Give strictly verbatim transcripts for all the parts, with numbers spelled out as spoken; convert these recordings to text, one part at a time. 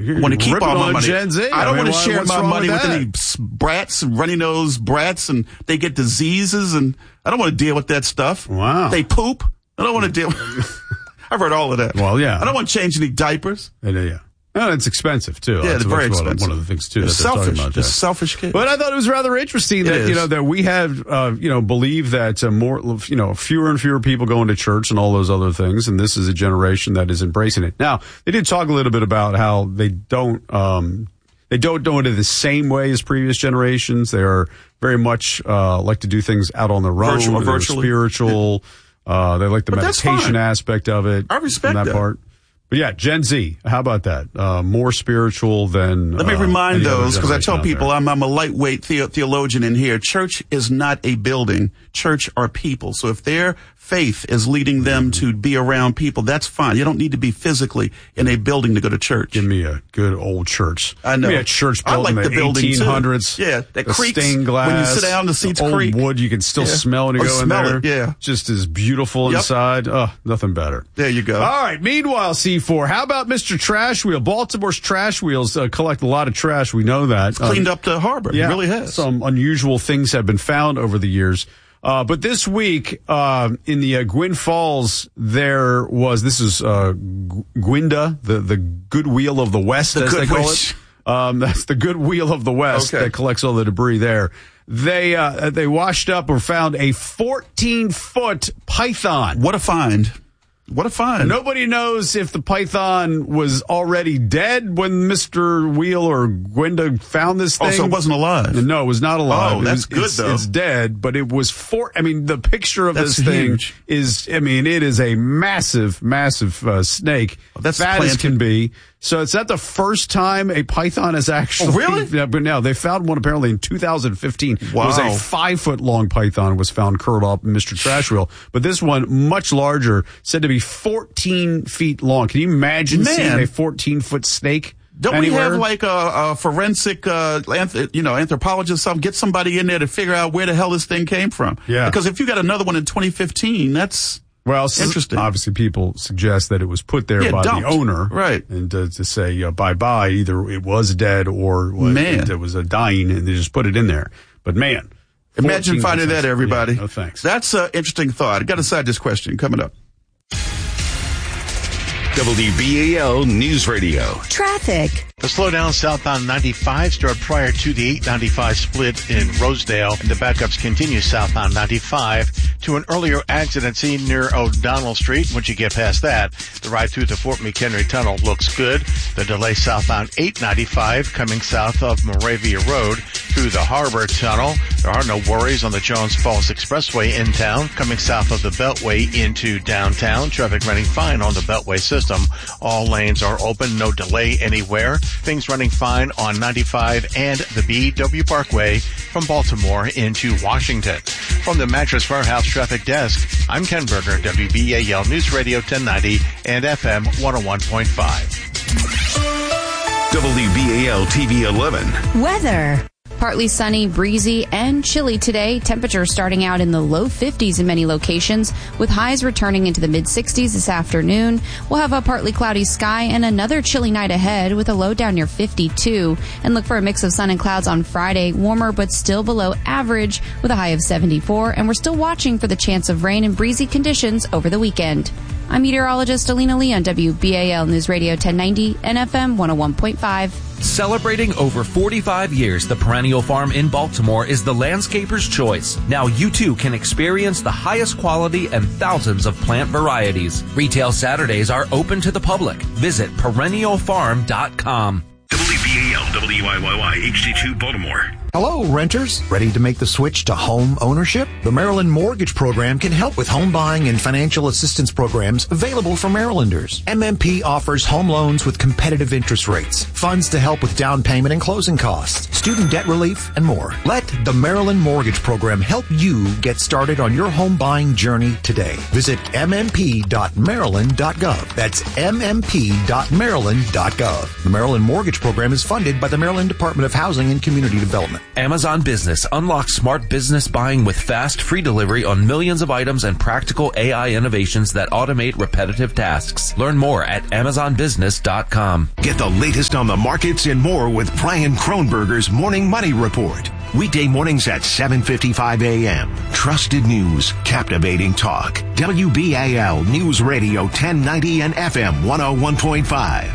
I want to keep all my money. Gen Z. I don't I mean, want to why, share my money with, with any brats, runny nose brats, and they get diseases, and I don't want to deal with that stuff. Wow. They poop. I don't want to deal. I've heard all of that. Well, yeah. I don't want to change any diapers. Yeah, yeah. Oh, it's expensive too. Yeah, That's it's very one expensive. One of the things too. It's that they're selfish. talking about, Just Jeff. selfish kids. But I thought it was rather interesting that It you know is. that we have uh, you know believe that uh, more you know fewer and fewer people going to church and all those other things, and this is a generation that is embracing it. Now they did talk a little bit about how they don't um, they don't do it in the same way as previous generations. They are very much uh, like to do things out on their own, Virtual, They're virtually. spiritual. Uh, they like the But that's meditation fine. aspect of it. I respect that, that. part. But yeah, Gen Z, how about that? Uh, more spiritual than. Let me uh, remind any other those, because I generation tell out people there. I'm, I'm a lightweight the- theologian in here. Church is not a building. Church are people. So if their faith is leading them to be around people, that's fine. You don't need to be physically in a building to go to church. Give me a good old church. I know. Give me a church I built like in the the building, too. eighteen hundreds. Yeah, that the creaks stained glass. when you sit down, the seats old creak. wood you can still Yeah. smell when you Oh, go in smell there. it, yeah. Just as beautiful Yep. inside. Oh, nothing better. There you go. All right. Meanwhile, C four, how about Mister Trash Wheel? Baltimore's trash wheels uh, collect a lot of trash. We know that. Cleaned up the harbor. Yeah, It really has. Some unusual things have been found over the years. Uh, but this week, uh, in the uh, Gwynn Falls, there was, this is, uh, G- Gwynda, the, the good wheel of the West, The as good they call wish. it. Um, that's the good wheel of the West Okay. that collects all the debris there. They, uh, they washed up or found a fourteen foot python. What a find. What a find. Nobody knows if the python was already dead when Mister Wheel or Gwenda found this thing. Oh, so it wasn't alive. No, it was not alive. Oh, It that's was- good, it's, though. It's dead, but it was four. I mean, the picture of That's this thing huge. is, I mean, it is a massive, massive uh, snake. Oh, that's fat as planted. can be. So it's not the first time a python has actually. Oh, really? Yeah, but now they found one apparently in two thousand fifteen. Wow. It was a five foot long python was found curled up in Mister Trash Wheel. But this one, much larger, said to be fourteen feet long. Can you imagine Man. seeing a fourteen foot snake? Don't anywhere? we have like a, a forensic, uh, anth- you know, anthropologist, something, get somebody in there to figure out where the hell this thing came from? Yeah. Because if you got another one in twenty fifteen, that's Well, s- interesting. obviously, people suggest that it was put there Yeah, by dumped. the owner, Right. And uh, to say uh, bye bye, either it was dead or it was, Man. it, it was a dying, and they just put it in there. But man, Imagine fourteen finding that, percent. everybody. Yeah, no thanks. That's an interesting thought. I got to side this question coming up. W B A L News Radio. Traffic. The slowdown southbound ninety-five start prior to the eight ninety-five split in Rosedale, and the backups continue southbound ninety-five to an earlier accident scene near O'Donnell Street. Once you get past that, the ride through the Fort McHenry Tunnel looks good. The delay southbound eight ninety-five coming south of Moravia Road through the Harbor Tunnel. There are no worries on the Jones Falls Expressway in town. Coming south of the Beltway into downtown, traffic running fine on the Beltway system. All lanes are open, no delay anywhere. Things running fine on ninety-five and the B W Parkway from Baltimore into Washington. From the Mattress Warehouse Traffic Desk, I'm Ken Berger, W B A L News Radio ten ninety and F M one oh one point five. W B A L T V eleven. Weather. Partly sunny, breezy, and chilly today. Temperatures starting out in the low fifties in many locations, with highs returning into the mid sixties this afternoon. We'll have a partly cloudy sky and another chilly night ahead with a low down near fifty-two. And look for a mix of sun and clouds on Friday, warmer but still below average with a high of seventy-four. And we're still watching for the chance of rain and breezy conditions over the weekend. I'm meteorologist Alina Lee on W B A L News Radio ten ninety and F M one oh one point five. Celebrating over forty-five years, the Perennial Farm in Baltimore is the landscaper's choice. Now you too can experience the highest quality and thousands of plant varieties. Retail Saturdays are open to the public. Visit perennial farm dot com. W B A L W I Y Y H D two Baltimore. Hello, renters. Ready to make the switch to home ownership? The Maryland Mortgage Program can help with home buying and financial assistance programs available for Marylanders. M M P offers home loans with competitive interest rates, funds to help with down payment and closing costs, student debt relief, and more. Let the Maryland Mortgage Program help you get started on your home buying journey today. Visit m m p dot maryland dot gov. That's m m p dot maryland dot gov. The Maryland Mortgage Program is funded by the Maryland Department of Housing and Community Development. Amazon Business unlocks smart business buying with fast, free delivery on millions of items and practical A I innovations that automate repetitive tasks. Learn more at amazon business dot com. Get the latest on the markets and more with Brian Kronberger's Morning Money Report. Weekday mornings at seven fifty-five a.m. Trusted news, captivating talk. W B A L News Radio ten ninety and F M one oh one point five.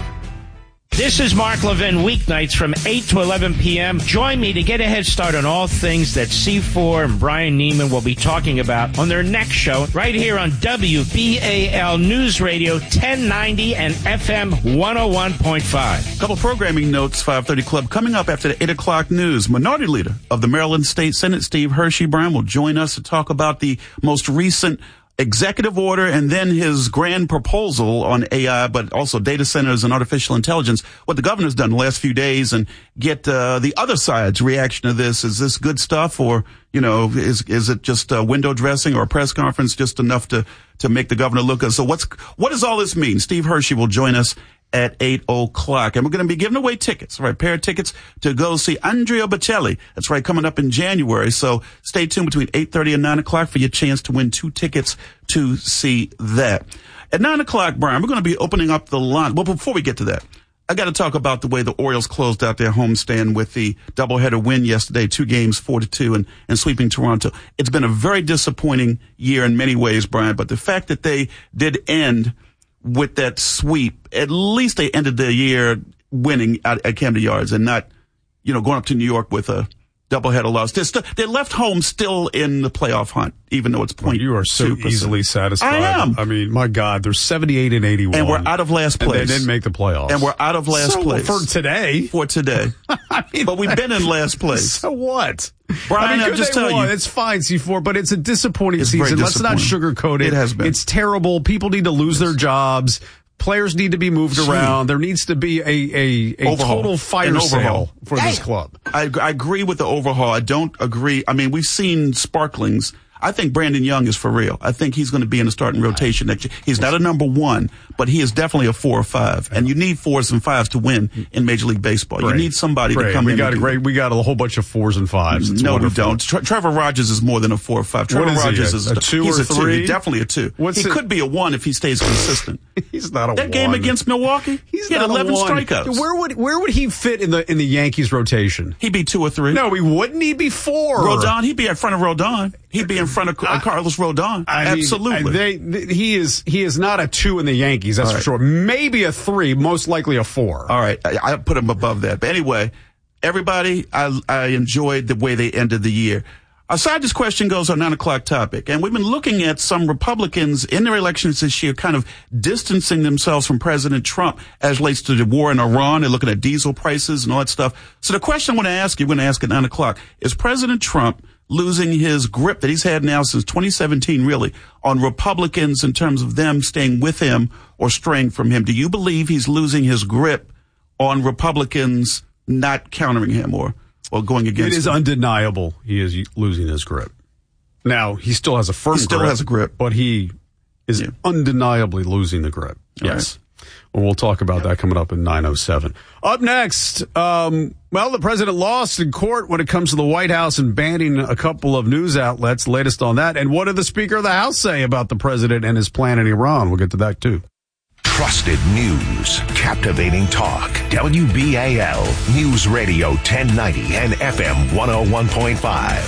This is Mark Levin, weeknights from eight to eleven p.m. Join me to get a head start on all things that C four and Brian Neiman will be talking about on their next show right here on W B A L News Radio ten ninety and F M one oh one point five. A couple programming notes, five thirty Club. Coming up after the eight o'clock news, Minority Leader of the Maryland State Senate, Steve Hershey Brown, will join us to talk about the most recent executive order and then his grand proposal on A I, but also data centers and artificial intelligence, what the governor's done the last few days, and get uh, the other side's reaction to this. Is this good stuff, or, you know, is is it just uh, window dressing or a press conference just enough to, to make the governor look good? So what's what does all this mean? Steve Hershey will join us at eight o'clock. And we're going to be giving away tickets, right? Pair of tickets to go see Andrea Bocelli. That's right, coming up in January. So stay tuned between eight thirty and nine o'clock for your chance to win two tickets to see that. At nine o'clock, Brian, we're going to be opening up the line. Well, before we get to that, I got to talk about the way the Orioles closed out their homestand with the doubleheader win yesterday, two games, four to two, and, and sweeping Toronto. It's been a very disappointing year in many ways, Brian, but the fact that they did end with that sweep, at least they ended the year winning at, at Camden Yards and not, you know, going up to New York with a doubleheader loss. They're, st- they're left home still in the playoff hunt, even though it's point. Well, you are so easily satisfied. I am. I mean, my God, they're seventy-eight and eighty-one. And we're out of last place. And they didn't make the playoffs. And we're out of last so, place. For today. For today. I mean, but we've been in last place. So what? Brian, I mean, I'll just tell won. you. It's fine, C four, but it's a disappointing it's season. Let's not sugarcoat it. It has been. It's terrible. People need to lose their jobs. Players need to be moved Gee. around. There needs to be a a, a total fire sale for hey, this club. I, I agree with the overhaul. I don't agree. I mean, we've seen sparklings. I think Brandon Young is for real. I think he's going to be in the starting rotation next year. He's not a number one, but he is definitely a four or five. And you need fours and fives to win in Major League Baseball. Great. You need somebody Great. to come we in. Got a great, we got a whole bunch of fours and fives. It's no, wonderful. we don't. Tre- Trevor Rogers is more than a four or five. Trevor what is Rogers he, is a, a two he's or a three. Two. He's definitely a two. What's he it? could be a one if he stays consistent. He's not a that one. game against Milwaukee, he's he had not eleven a one. strikeouts. Where would where would he fit in the in the Yankees rotation? He'd be two or three. No, he wouldn't. He'd be four. Rodon, he'd be in front of Rodon. He'd be in front of uh, Carlos Rodon. I Absolutely. Mean, they, they, he is he is not a two in the Yankees, that's All for right. sure. Maybe a three, most likely a four. All right. I, I put him above that. But anyway, everybody, I, I enjoyed the way they ended the year. Aside, this question goes on nine o'clock topic. And we've been looking at some Republicans in their elections this year kind of distancing themselves from President Trump as relates to the war in Iran. They're looking at diesel prices and all that stuff. So the question I want to ask you, we're going to ask at nine o'clock, is President Trump losing his grip that he's had now since twenty seventeen, really, on Republicans in terms of them staying with him or straying from him? Do you believe he's losing his grip on Republicans not countering him or, or going against him? It is him? undeniable he is losing his grip. Now, he still has a firm grip. He still grip, has a grip. But he is yeah. undeniably losing the grip. All yes. Right. Well, we'll talk about that coming up in nine oh seven. Up next, um, well, the president lost in court when it comes to the White House and banning a couple of news outlets. Latest on that. And what did the Speaker of the House say about the president and his plan in Iran? We'll get to that, too. Trusted news, captivating talk. W B A L News Radio ten ninety and F M one oh one point five.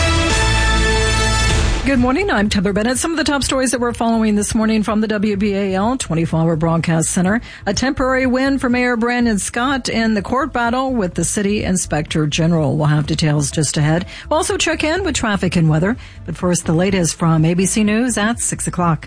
Good morning. I'm Heather Bennett. Some of the top stories that we're following this morning from the W B A L twenty-four hour Broadcast Center. A temporary win for Mayor Brandon Scott in the court battle with the City Inspector General. We'll have details just ahead. We'll also check in with traffic and weather. But first, the latest from A B C News at six o'clock.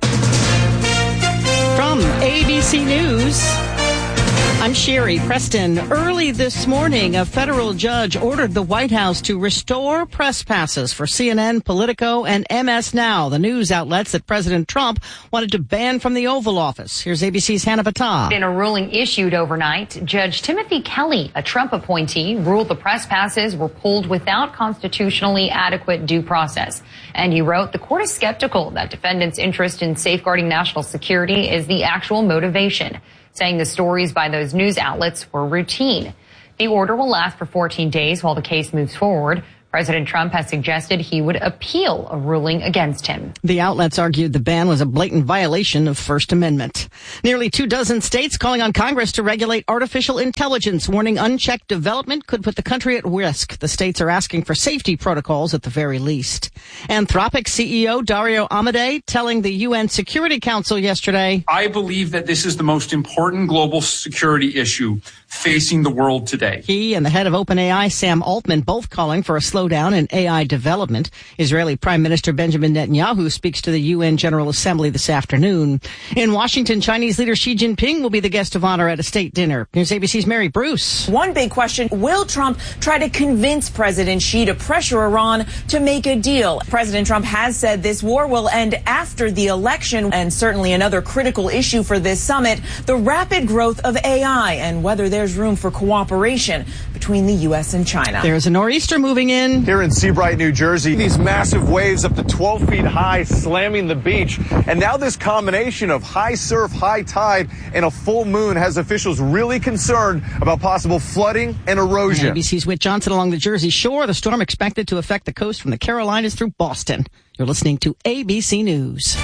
From A B C News, I'm Sherry Preston. Early this morning, a federal judge ordered the White House to restore press passes for C N N, Politico, and M S Now, the news outlets that President Trump wanted to ban from the Oval Office. Here's A B C's Hannah Battah. In a ruling issued overnight, Judge Timothy Kelly, a Trump appointee, ruled the press passes were pulled without constitutionally adequate due process. And he wrote, the court is skeptical that defendants' interest in safeguarding national security is the actual motivation, saying the stories by those news outlets were routine. The order will last for fourteen days while the case moves forward. President Trump has suggested he would appeal a ruling against him. The outlets argued the ban was a blatant violation of First Amendment. Nearly two dozen states calling on Congress to regulate artificial intelligence, warning unchecked development could put the country at risk. The states are asking for safety protocols at the very least. Anthropic C E O Dario Amodei telling the U N Security Council yesterday, I believe that this is the most important global security issue facing the world today. He and the head of OpenAI, Sam Altman, both calling for a slowdown in A I development. Israeli Prime Minister Benjamin Netanyahu speaks to the U N General Assembly this afternoon. In Washington, Chinese leader Xi Jinping will be the guest of honor at a state dinner. News A B C's Mary Bruce. One big question, will Trump try to convince President Xi to pressure Iran to make a deal? President Trump has said this war will end after the election, and certainly another critical issue for this summit, the rapid growth of A I and whether there's room for cooperation between the U S and China. There's a nor'easter moving in. Here in Seabright, New Jersey, these massive waves up to twelve feet high slamming the beach. And now this combination of high surf, high tide, and a full moon has officials really concerned about possible flooding and erosion. A B C's Whit Johnson along the Jersey Shore. The storm expected to affect the coast from the Carolinas through Boston. You're listening to A B C News.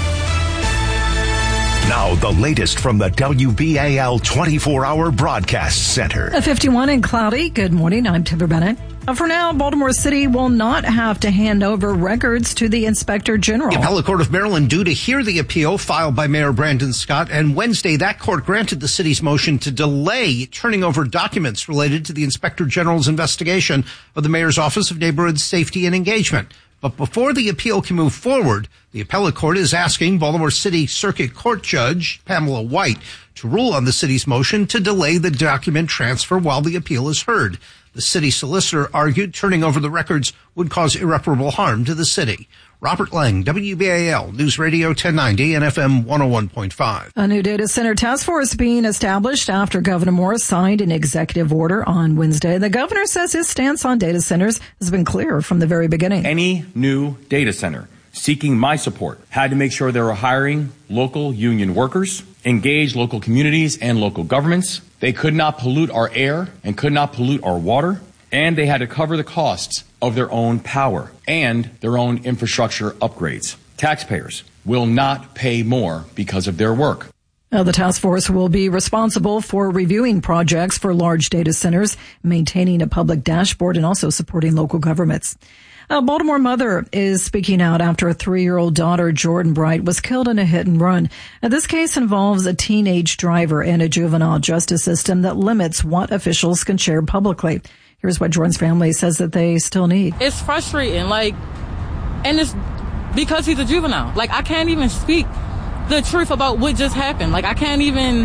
Now, the latest from the W B A L twenty-four hour Broadcast Center. A fifty-one and cloudy. Good morning. I'm Timber Bennett. Uh, for now, Baltimore City will not have to hand over records to the Inspector General. The Appellate Court of Maryland due to hear the appeal filed by Mayor Brandon Scott, and Wednesday that court granted the city's motion to delay turning over documents related to the Inspector General's investigation of the Mayor's Office of Neighborhood Safety and Engagement. But before the appeal can move forward, the appellate court is asking Baltimore City Circuit Court Judge Pamela White to rule on the city's motion to delay the document transfer while the appeal is heard. The city solicitor argued turning over the records would cause irreparable harm to the city. Robert Lang, W B A L News Radio ten ninety and F M one oh one point five. A new data center task force being established after Governor Moore signed an executive order on Wednesday. The governor says his stance on data centers has been clear from the very beginning. Any new data center seeking my support had to make sure they were hiring local union workers, engage local communities and local governments. They could not pollute our air and could not pollute our water, and they had to cover the costs of their own power and their own infrastructure upgrades. Taxpayers will not pay more because of their work. Now, the task force will be responsible for reviewing projects for large data centers, maintaining a public dashboard, and also supporting local governments. A Baltimore mother is speaking out after a three-year-old daughter, Jordan Bright, was killed in a hit and run. Now, this case involves a teenage driver and a juvenile justice system that limits what officials can share publicly. Here's what Jordan's family says that they still need. It's frustrating, like, and it's because he's a juvenile. Like, I can't even speak the truth about what just happened. Like, I can't even,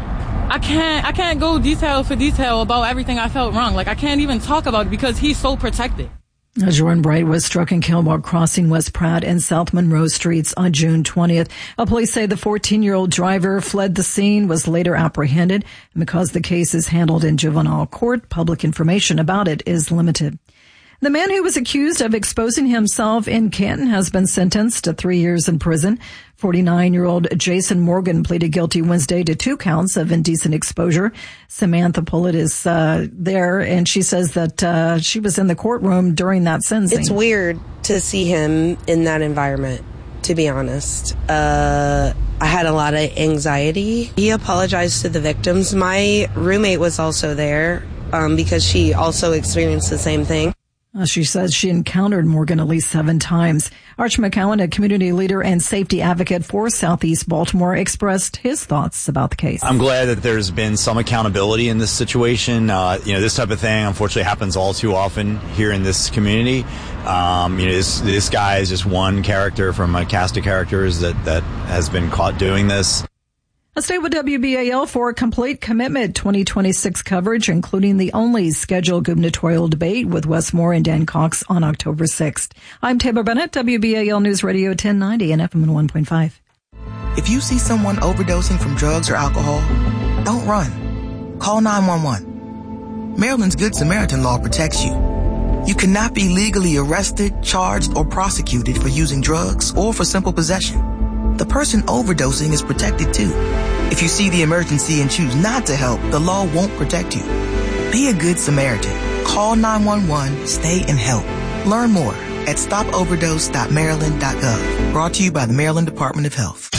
I can't, I can't go detail for detail about everything I felt wrong. Like, I can't even talk about it because he's so protected. Jordan Bright was struck and killed while crossing West Pratt and South Monroe Streets on June twentieth. Police say the fourteen-year-old driver fled the scene, was later apprehended, and because the case is handled in juvenile court, public information about it is limited. The man who was accused of exposing himself in Canton has been sentenced to three years in prison. forty-nine-year-old Jason Morgan pleaded guilty Wednesday to two counts of indecent exposure. Samantha Pullett is uh, there, and she says that uh, she was in the courtroom during that sentencing. It's weird to see him in that environment, to be honest. Uh, I had a lot of anxiety. He apologized to the victims. My roommate was also there um, because she also experienced the same thing. Uh, she says she encountered Morgan at least seven times. Arch McCowan, a community leader and safety advocate for Southeast Baltimore, expressed his thoughts about the case. I'm glad that there's been some accountability in this situation. Uh, you know, this type of thing, unfortunately, happens all too often here in this community. Um, you know, this, this guy is just one character from a cast of characters that, that has been caught doing this. Let's stay with W B A L for Complete Commitment twenty twenty-six coverage, including the only scheduled gubernatorial debate with Wes Moore and Dan Cox on October sixth. I'm Taylor Bennett, W B A L News Radio ten ninety and F M one point five. If you see someone overdosing from drugs or alcohol, don't run. Call nine one one. Maryland's Good Samaritan law protects you. You cannot be legally arrested, charged, or prosecuted for using drugs or for simple possession. The person overdosing is protected too. If you see the emergency and choose not to help, the law won't protect you. Be a good Samaritan. Call nine one one, stay and help. Learn more at stop overdose dot maryland dot gov. Brought to you by the Maryland Department of Health.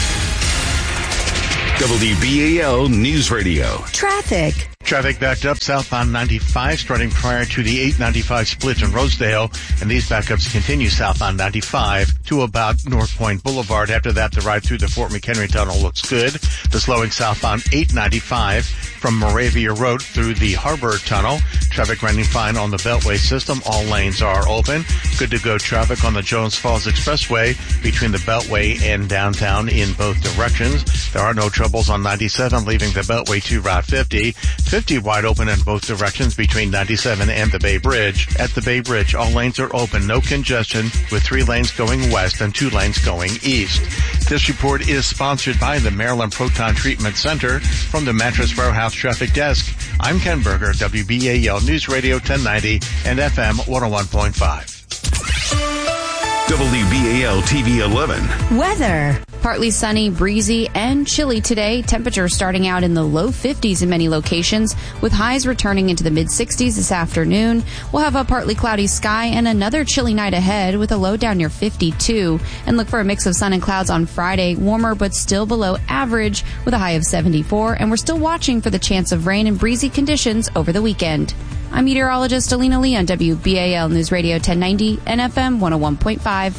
W B A L News Radio. Traffic. Traffic backed up southbound ninety-five starting prior to the eight ninety-five split in Rosedale, and these backups continue southbound ninety-five to about North Point Boulevard. After that, the ride through the Fort McHenry Tunnel looks good. The slowing southbound eight ninety-five from Moravia Road through the Harbor Tunnel. Traffic running fine on the Beltway system. All lanes are open. Good to go traffic on the Jones Falls Expressway between the Beltway and downtown in both directions. There are no troubles on ninety-seven leaving the Beltway to Route fifty. fifty wide open in both directions between ninety-seven and the Bay Bridge. At the Bay Bridge, all lanes are open, no congestion, with three lanes going west and two lanes going east. This report is sponsored by the Maryland Proton Treatment Center. From the Mattress Warehouse Traffic Desk, I'm Ken Berger, W B A L News Radio ten ninety and F M one oh one point five. W B A L T V eleven. Weather. Partly sunny, breezy, and chilly today. Temperatures starting out in the low fifties in many locations, with highs returning into the mid sixties this afternoon. We'll have a partly cloudy sky and another chilly night ahead with a low down near fifty-two. And look for a mix of sun and clouds on Friday, warmer but still below average with a high of seventy-four. And we're still watching for the chance of rain and breezy conditions over the weekend. I'm meteorologist Alina Lee on W B A L News Radio ten ninety and F M one oh one point five.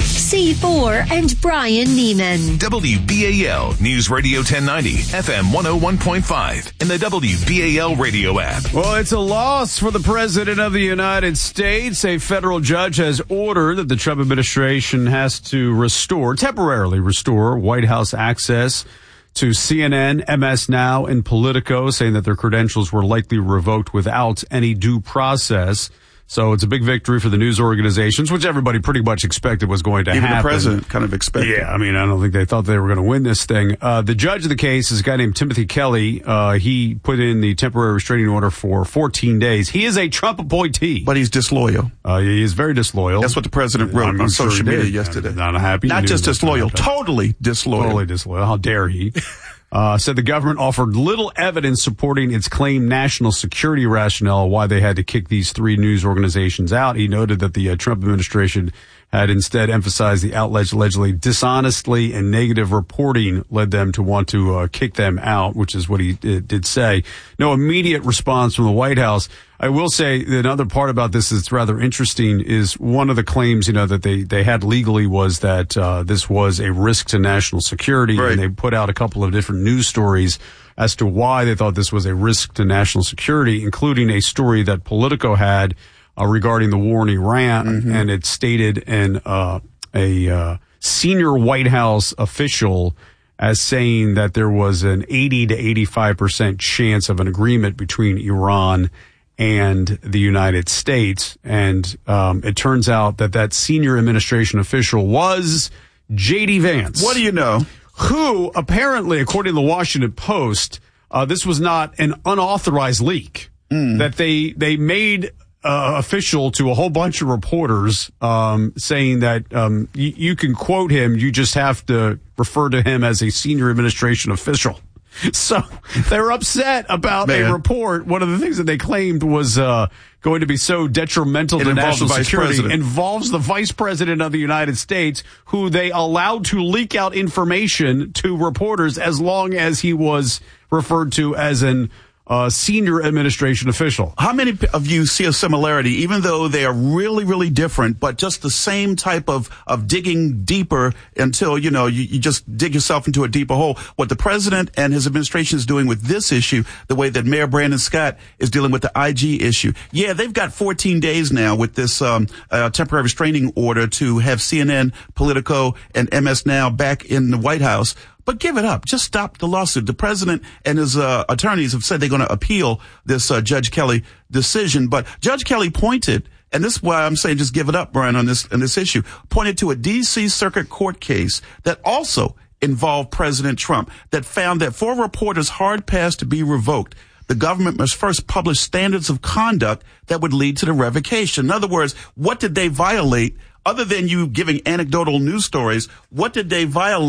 C four and Brian Neiman. W B A L News Radio ten ninety, F M one oh one point five, and the W B A L radio app. Well, it's a loss for the President of the United States. A federal judge has ordered that the Trump administration has to restore, temporarily restore, White House access to C N N, M S Now, and Politico, saying that their credentials were likely revoked without any due process. So it's a big victory for the news organizations, which everybody pretty much expected was going to Even happen. Even the president kind of expected. Yeah, I mean, I don't think they thought they were going to win this thing. Uh, the judge of the case is a guy named Timothy Kelly. Uh, he put in the temporary restraining order for fourteen days. He is a Trump appointee. But he's disloyal. Uh, he is very disloyal. That's what the president wrote I'm on sure social media did. yesterday. Not happy. Not just disloyal, totally disloyal. Totally disloyal. How dare he? Uh, said the government offered little evidence supporting its claimed national security rationale why they had to kick these three news organizations out. He noted that the uh, Trump administration had instead emphasized the outlets allegedly dishonestly and negative reporting led them to want to uh, kick them out, which is what he did, did say. No immediate response from the White House. I will say another part about this that's rather interesting is one of the claims, you know, that they, they had legally was that uh, this was a risk to national security. Right. And they put out a couple of different news stories as to why they thought this was a risk to national security, including a story that Politico had uh, regarding the war in Iran. Mm-hmm. And it stated in uh, a uh, senior White House official as saying that there was an eighty to eighty-five percent chance of an agreement between Iran and the United States. And um, it turns out that that senior administration official was J D Vance. What do you know? Who apparently, according to the Washington Post, uh, this was not an unauthorized leak. Mm. That they they made uh, official to a whole bunch of reporters, um, saying that um, y- you can quote him, you just have to refer to him as a senior administration official. So they're upset about Man. a report. One of the things that they claimed was uh, going to be so detrimental it to national security president. involves the vice president of the United States, who they allowed to leak out information to reporters as long as he was referred to as an uh, senior administration official. How many of you see a similarity, even though they are really, really different, but just the same type of, of digging deeper until, you know, you, you just dig yourself into a deeper hole? What the president and his administration is doing with this issue, the way that Mayor Brandon Scott is dealing with the I G issue. Yeah, they've got fourteen days now with this um, uh, temporary restraining order to have C N N, Politico, and M S Now back in the White House. But give it up. Just stop the lawsuit. The president and his uh, attorneys have said they're going to appeal this uh, Judge Kelly decision. But Judge Kelly pointed, and this is why I'm saying just give it up, Brian, on this on this issue, pointed to a D C Circuit Court case that also involved President Trump that found that for reporters hard pass to be revoked, the government must first publish standards of conduct that would lead to the revocation. In other words, what did they violate? Other than you giving anecdotal news stories, what did they violate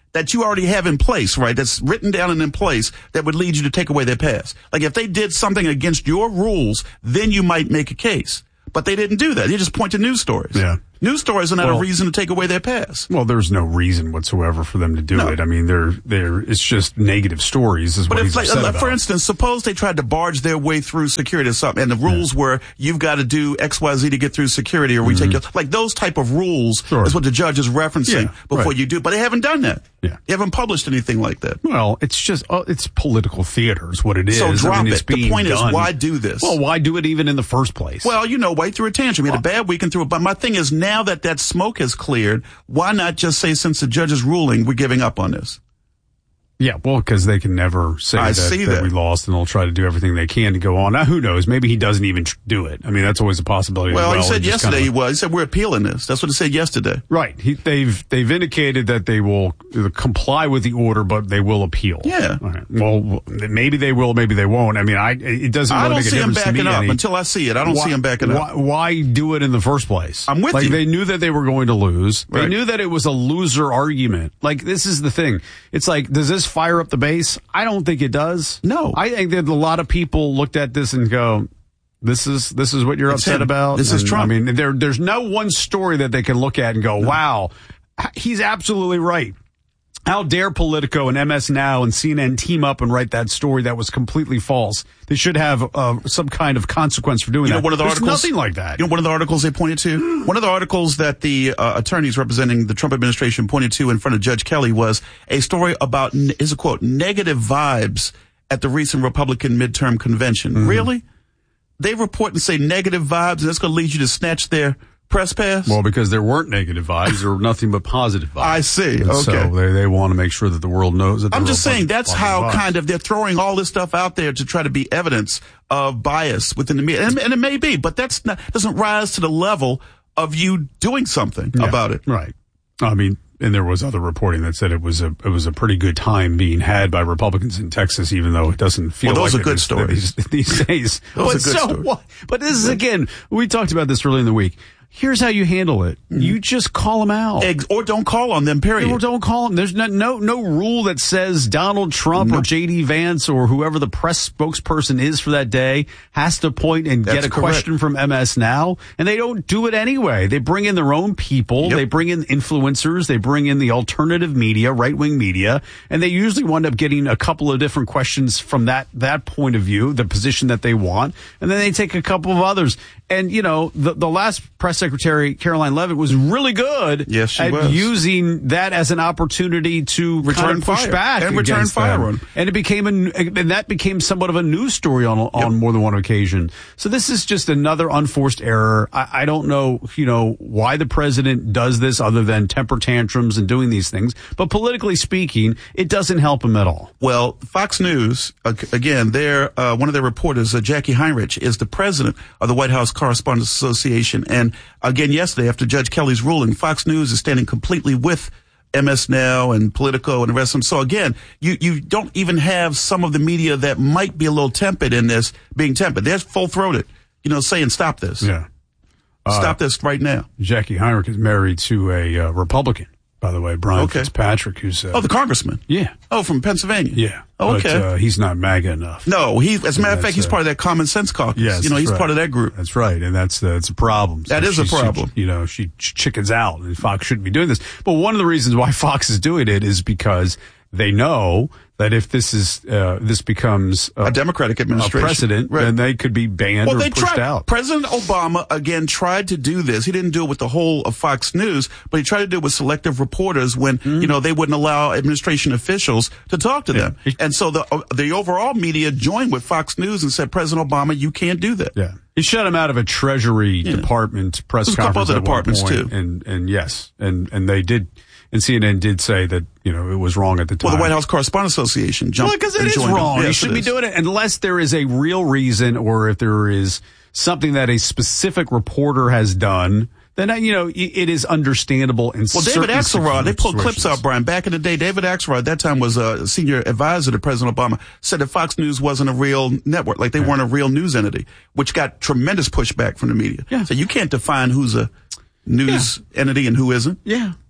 that you already have in place, right? That's written down and in place that would lead you to take away their pass. Like if they did something against your rules, then you might make a case. But they didn't do that. They just point to news stories. Yeah. News stories are not well, a reason to take away their pass. Well, there's no reason whatsoever for them to do no. it. I mean, they're, they're, it's just negative stories is but what if, he's like, upset uh, about. For instance, suppose they tried to barge their way through security or something, and the rules yeah. were you've got to do X, Y, Z to get through security, or we mm-hmm. take your, like those type of rules sure. is what the judge is referencing yeah, before right. you do. But they haven't done that. Yeah. They haven't published anything like that. Well, it's just, oh, it's political theater is what it is. So drop I mean, it. The point done. is, why do this? Well, why do it even in the first place? Well, you know, wait through a tantrum. You had well, a bad week and through it. But my thing is, now that that smoke has cleared, why not just say, since the judge's ruling, we're giving up on this? Yeah, well, because they can never say I that, see that that we lost, and they'll try to do everything they can to go on. Now, who knows? Maybe he doesn't even tr- do it. I mean, that's always a possibility. Well, as well. he said yesterday kinda, he was. He said, we're appealing this. That's what he said yesterday. Right. He, they've they've indicated that they will comply with the order, but they will appeal. Yeah. All right. Well, maybe they will, maybe they won't. I mean, I it doesn't really I don't make a see him difference to me backing up any. until I see it. I don't why, see him backing why, up. Why do it in the first place? I'm with like, you. They knew that they were going to lose. They right. knew that it was a loser argument. Like, this is the thing. It's like, does this fire up the base? I don't think it does. No. I think that a lot of people looked at this and go, this is this is what you're it's upset him. about. This and, is Trump. I mean, there there's no one story that they can look at and go, no. wow, he's absolutely right. How dare Politico and M S Now and C N N team up and write that story that was completely false? They should have uh, some kind of consequence for doing you know, that. One of the There's articles, nothing like that. You know, one of the articles they pointed to, one of the articles that the uh, attorneys representing the Trump administration pointed to in front of Judge Kelly was a story about, is a quote, negative vibes at the recent Republican midterm convention. Mm-hmm. Really? They report and say negative vibes, and that's going to lead you to snatch their press pass? Well, because there weren't negative vibes. There were nothing but positive vibes. I see. And okay. So they, they want to make sure that the world knows that I'm just saying that's how vibes. kind of they're throwing all this stuff out there to try to be evidence of bias within the media. And, and it may be, but that's not, doesn't rise to the level of you doing something yeah, about it. Right. I mean, and there was other reporting that said it was a it was a pretty good time being had by Republicans in Texas, even though it doesn't feel well, those like are good is, stories these, these days. those but are good so stories. what? But this is again, we talked about this earlier in the week. Here's how you handle it. Mm-hmm. You just call them out. Eggs, or don't call on them, period. Or don't call them. There's no, no, no rule that says Donald Trump no. or J D Vance or whoever the press spokesperson is for that day has to point and That's get a correct. question from M S Now. And they don't do it anyway. They bring in their own people. Yep. They bring in influencers. They bring in the alternative media, right-wing media. And they usually wind up getting a couple of different questions from that, that point of view, the position that they want. And then they take a couple of others. And, you know, the, the last press secretary, Caroline Leavitt, was really good yes, she at was. using that as an opportunity to return kind of push fire. back and return fire on. And it became a, and that became somewhat of a news story on on yep. more than one occasion. So this is just another unforced error. I, I don't know, you know, why the president does this other than temper tantrums and doing these things. But politically speaking, it doesn't help him at all. Well, Fox News, again, their uh, one of their reporters, uh, Jackie Heinrich, is the president of the White House Correspondents Association. And again, yesterday, after Judge Kelly's ruling, Fox News is standing completely with M S Now and Politico and the rest of them. So again, you, you don't even have some of the media that might be a little tempered in this being tempered. They're full-throated, you know, saying stop this. Yeah. Uh, stop this right now. Jackie Heinrich is married to a uh, Republican, by the way, Brian okay. Fitzpatrick, who's uh, oh, the congressman. Yeah. Oh, from Pennsylvania. Yeah. Oh, okay. But, uh, he's not MAGA enough. No, he, as a matter of fact, he's uh, part of that Common Sense Caucus. Yes, you know, he's right. part of that group. That's right, and that's uh, that's a problem. That so is a problem. She, you know, she chickens out, and Fox shouldn't be doing this. But one of the reasons why Fox is doing it is because they know that if this is uh, this becomes a, a Democratic administration, a precedent, right. then they could be banned well, or they pushed tried, out. President Obama again tried to do this. He didn't do it with the whole of Fox News, but he tried to do it with selective reporters when mm-hmm. you know they wouldn't allow administration officials to talk to yeah. them. And so the uh, the overall media joined with Fox News and said, President Obama, you can't do that. Yeah. He shut him out of a Treasury yeah. Department press There's conference a couple other at one departments point, too. and and yes, and and they did. And C N N did say that, you know, it was wrong at the time. Well, the White House Correspondents Association jumped. Well, because it is wrong. Yes, you shouldn't be doing it unless there is a real reason or if there is something that a specific reporter has done. Then, you know, it is understandable in well, certain David Axelrod, they pulled situations. clips out, Brian. Back in the day, David Axelrod, at that time was a senior advisor to President Obama, said that Fox News wasn't a real network, like they yeah. weren't a real news entity, which got tremendous pushback from the media. Yeah. So you can't define who's a news yeah. entity and who isn't. Yeah.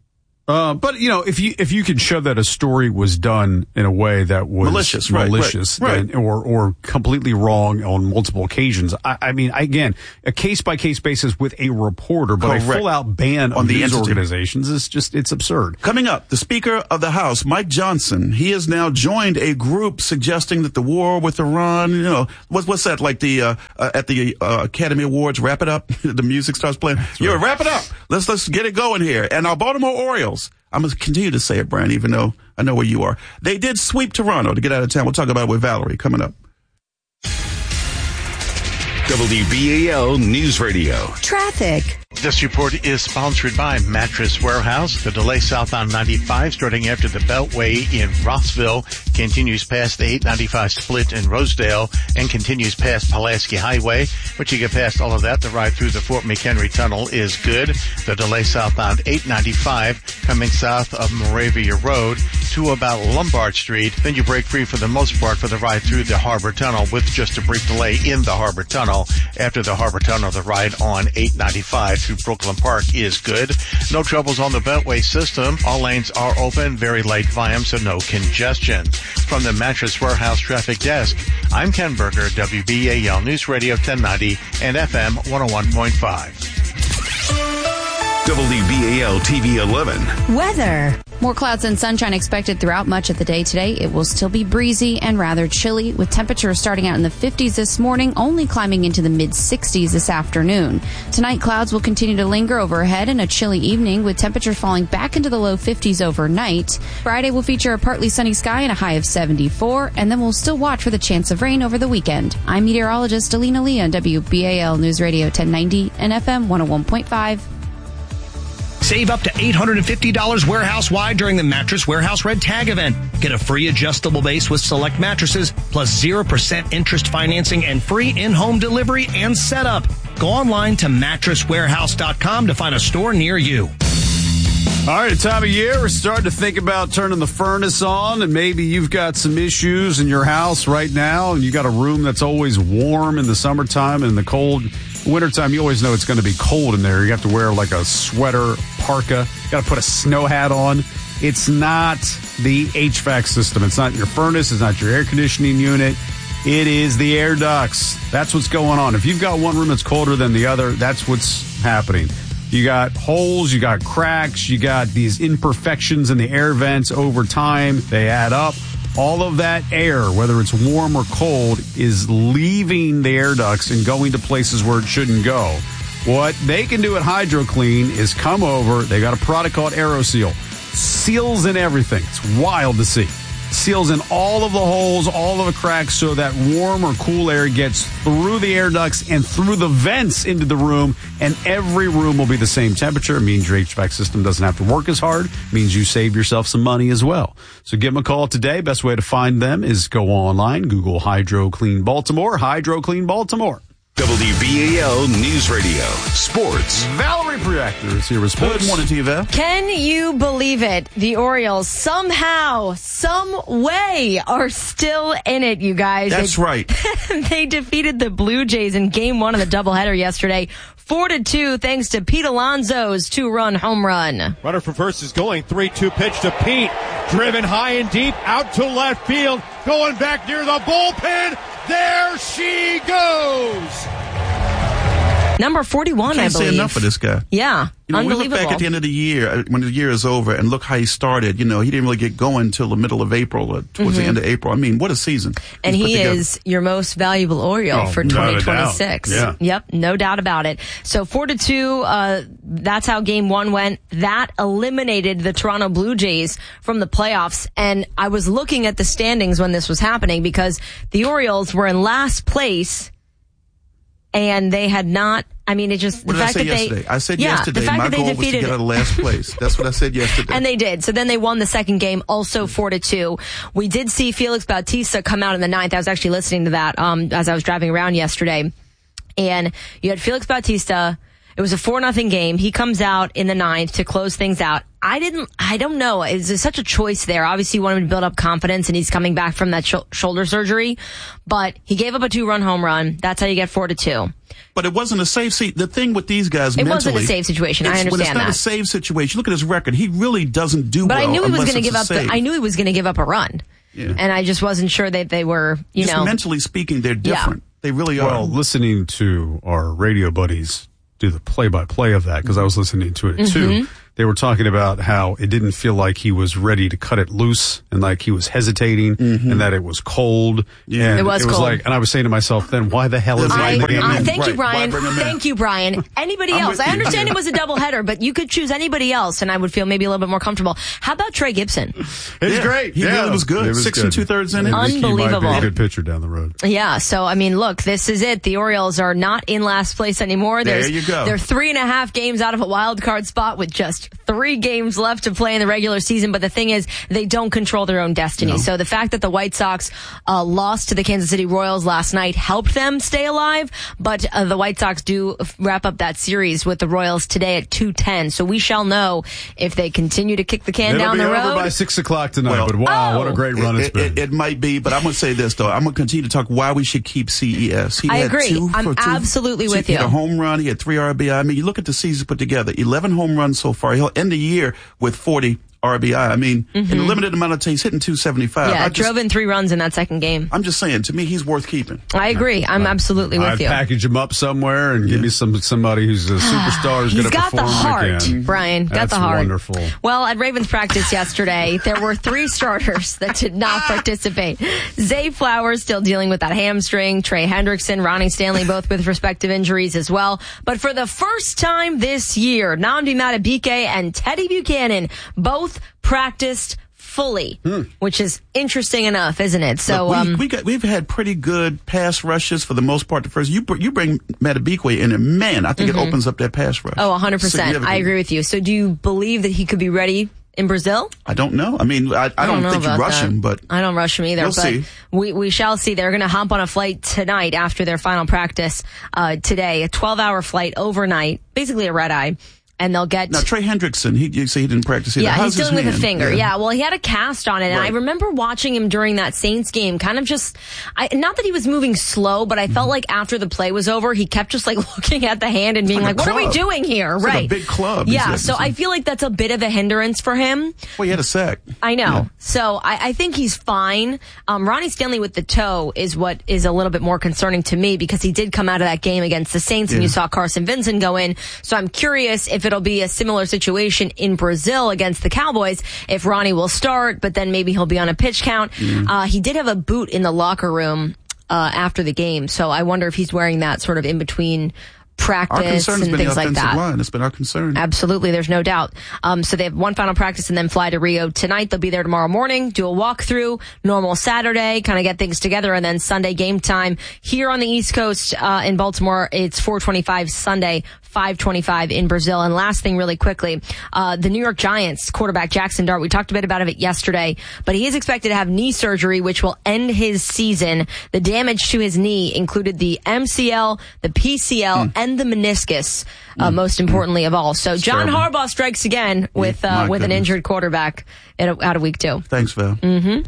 Uh, but you know, if you if you can show that a story was done in a way that was malicious, right, malicious, right, right. Then, or or completely wrong on multiple occasions, I, I mean, again, a case by case basis with a reporter, but Correct. a full out ban on of the news entity. organizations is just it's absurd. Coming up, the Speaker of the House, Mike Johnson, he has now joined a group suggesting that the war with Iran, you know, what's what's that like the uh, uh, at the uh, Academy Awards? Wrap it up. The music starts playing. You right. wrap it up. Let's let's get it going here. And our Baltimore Orioles. I'm going to continue to say it, Brian, even though I know where you are. They did sweep Toronto to get out of town. We'll talk about it with Valerie coming up. W B A L News Radio. Traffic. This report is sponsored by Mattress Warehouse. The delay southbound ninety-five starting after the Beltway in Rossville continues past the eight ninety-five split in Rosedale and continues past Pulaski Highway. Once you get past all of that, the ride through the Fort McHenry Tunnel is good. The delay southbound eight ninety-five coming south of Moravia Road to about Lombard Street. Then you break free for the most part for the ride through the Harbor Tunnel with just a brief delay in the Harbor Tunnel. After the Harbor Tunnel, the ride on eight ninety-five through Brooklyn Park is good. No troubles on the Beltway system. All lanes are open, very light volume, so no congestion. From the Mattress Warehouse Traffic Desk, I'm Ken Berger, W B A L News Radio ten ninety and F M one oh one point five. W B A L T V eleven. Weather. More clouds and sunshine expected throughout much of the day today. It will still be breezy and rather chilly, with temperatures starting out in the fifties this morning, only climbing into the mid sixties this afternoon. Tonight, clouds will continue to linger overhead and a chilly evening, with temperatures falling back into the low fifties overnight. Friday will feature a partly sunny sky and a high of seventy-four, and then we'll still watch for the chance of rain over the weekend. I'm meteorologist Alina Lee on W B A L News Radio ten ninety and F M one oh one point five. Save up to eight hundred fifty dollars warehouse-wide during the Mattress Warehouse Red Tag event. Get a free adjustable base with select mattresses, plus zero percent interest financing and free in-home delivery and setup. Go online to mattress warehouse dot com to find a store near you. All right, the time of year, we're starting to think about turning the furnace on, and maybe you've got some issues in your house right now, and you got a room that's always warm in the summertime, and in the cold wintertime, you always know it's going to be cold in there. You have to wear like a sweater, parka, got to put a snow hat on. It's not the H V A C system. It's not your furnace. It's not your air conditioning unit. It is the air ducts. That's what's going on. If you've got one room that's colder than the other, that's what's happening. You got holes, you got cracks, you got these imperfections in the air vents over time. They add up. All of that air, whether it's warm or cold, is leaving the air ducts and going to places where it shouldn't go. What they can do at HydroClean is come over. They got a product called AeroSeal. Seals in everything. It's wild to see. Seals in all of the holes, all of the cracks, so that warm or cool air gets through the air ducts and through the vents into the room, and every room will be the same temperature. It means your H V A C system doesn't have to work as hard. It means you save yourself some money as well. So give them a call today. Best way to find them is go online, Google HydroClean Baltimore, HydroClean Baltimore. W B A L News Radio. Sports. Valerie Preactor is here with sports. Good morning to you, Val. Can you believe it? The Orioles somehow, some way are still in it, you guys. That's they, right. They defeated the Blue Jays in game one of the doubleheader yesterday. Four to two, thanks to Pete Alonso's two-run home run. Runner from first is going. three two pitch to Pete. Driven high and deep, out to left field. Going back near the bullpen. There she goes. Number forty-one, I I can't believe. say enough for this guy. Yeah, you know, we unbelievable. look back at the end of the year, when the year is over, and look how he started. You know, he didn't really get going until the middle of April, or towards Mm-hmm. the end of April. I mean, what a season. And He's he put together. is your most valuable Oriole Oh, for without a twenty twenty-six. doubt. Yeah. Yep, no doubt about it. So four to two, uh, that's how game one went. That eliminated the Toronto Blue Jays from the playoffs. And I was looking at the standings when this was happening, because the Orioles were in last place and they had not, I mean, it just, What the did I fact say that they, yesterday? I said yeah, yesterday the fact my that they goal was to defeated, get out of last place. That's what I said yesterday. and they did. So then they won the second game, also four to two. We did see Felix Bautista come out in the ninth. I was actually listening to that um, as I was driving around yesterday. And you had Felix Bautista. It was a four nothing game. He comes out in the ninth to close things out. I didn't, I don't know. It's such a choice there. Obviously, you want him to build up confidence, and he's coming back from that sh- shoulder surgery. But he gave up a two-run home run. That's how you get four to two. But it wasn't a safe seat. The thing with these guys, it mentally, wasn't a safe situation. I understand when it's not that. a safe situation. Look at his record. He really doesn't do but well. But I knew he was going to give up. The, I knew he was going to give up a run, yeah. and I just wasn't sure that they were. You just know, mentally speaking, they're different. Yeah. They really are. Well, listening to our radio buddies do the play-by-play of that, because I was listening to it mm-hmm. too. They were talking about how it didn't feel like he was ready to cut it loose, and like he was hesitating, mm-hmm. and that it was cold. Yeah, and it was, it was cold. like, and I was saying to myself, then why the hell is I, he I, putting him in? Thank right. you, Brian. Thank you, Brian. Anybody else? I understand it was a doubleheader, but you could choose anybody else, and I would feel maybe a little bit more comfortable. How about Trey Gibson? It's yeah, great. He yeah. really was good. Was Six good. and two thirds in it. Unbelievable. He might be a good pitcher down the road. Yeah. So I mean, look, this is it. The Orioles are not in last place anymore. There's, there you go. They're three and a half games out of a wild card spot with just three games left to play in the regular season. But the thing is, they don't control their own destiny. No. So the fact that the White Sox uh, lost to the Kansas City Royals last night helped them stay alive. But uh, the White Sox do wrap up that series with the Royals today at two ten. So we shall know if they continue to kick the can It'll down be the road. over by six o'clock tonight. Well, but wow, oh. what a great run it, it's been. It, it, it might be, but I'm going to say this though. I'm going to continue to talk why we should keep C E S. He I had agree. Two I'm for two, absolutely two, with he you. He had a home run. He had three R B I. I mean, you look at the season put together. eleven home runs so far. He'll end the year with forty R B I. I mean, mm-hmm. in a limited amount of time, he's hitting two seventy-five. Yeah, I just, drove in three runs in that second game. I'm just saying, to me, he's worth keeping. I agree. I'm absolutely with I'd you. package him up somewhere and yeah. give me some somebody who's a superstar who's going to He's got perform the heart, again. Brian. Got That's the heart. Wonderful. Well, at Ravens practice yesterday, there were three starters that did not participate. Zay Flowers still dealing with that hamstring. Trey Hendrickson, Ronnie Stanley, both with respective injuries as well. But for the first time this year, Nnamdi Madubuike and Teddy Buchanan both practiced fully, hmm. which is interesting enough, isn't it? So Look, we, um, we got, we've had pretty good pass rushes for the most part. The first you you bring Madubuike in, and man, I think mm-hmm. it opens up that pass rush. Oh, one hundred percent. I agree with you. So do you believe that he could be ready in Brazil? I don't know. I mean, I, I, I don't, don't think you rush that. him, but I don't rush him either. We'll but see. we we shall see. They're going to hop on a flight tonight after their final practice uh, today, a twelve hour flight overnight, basically a red eye. And they'll get... Now, Trey Hendrickson, he, you say he didn't practice either. Yeah, How's he's dealing his with a finger. Yeah. yeah, well, he had a cast on it. And right. I remember watching him during that Saints game, kind of just... I, not that he was moving slow, but I mm-hmm. felt like after the play was over, he kept just like looking at the hand and being like, like, what are we doing here? It's right. like a big club. Yeah, so I feel like that's a bit of a hindrance for him. Well, he had a sack. I know. Yeah. So I, I think he's fine. Um, Ronnie Stanley with the toe is what is a little bit more concerning to me because he did come out of that game against the Saints yeah. and you saw Carson Vincent go in. So I'm curious if it'll be a similar situation in Brazil against the Cowboys, if Ronnie will start, but then maybe he'll be on a pitch count. Mm. Uh, he did have a boot in the locker room uh, after the game, so I wonder if he's wearing that sort of in between practice and things like that. Line. It's been our concern. Absolutely, there's no doubt. Um, so they have one final practice and then fly to Rio tonight. They'll be there tomorrow morning, do a walkthrough, normal Saturday, kind of get things together, and then Sunday game time here on the East Coast uh, in Baltimore. It's four twenty-five Sunday, five twenty-five in Brazil. And last thing really quickly, uh, the New York Giants quarterback Jackson Dart, we talked a bit about it yesterday, but he is expected to have knee surgery, which will end his season. The damage to his knee included the M C L, the P C L, mm. and the meniscus, uh, mm. most importantly of all. So John Harbaugh strikes again with, uh, with an injured quarterback at, out of week two. Thanks, Val. Mm-hmm.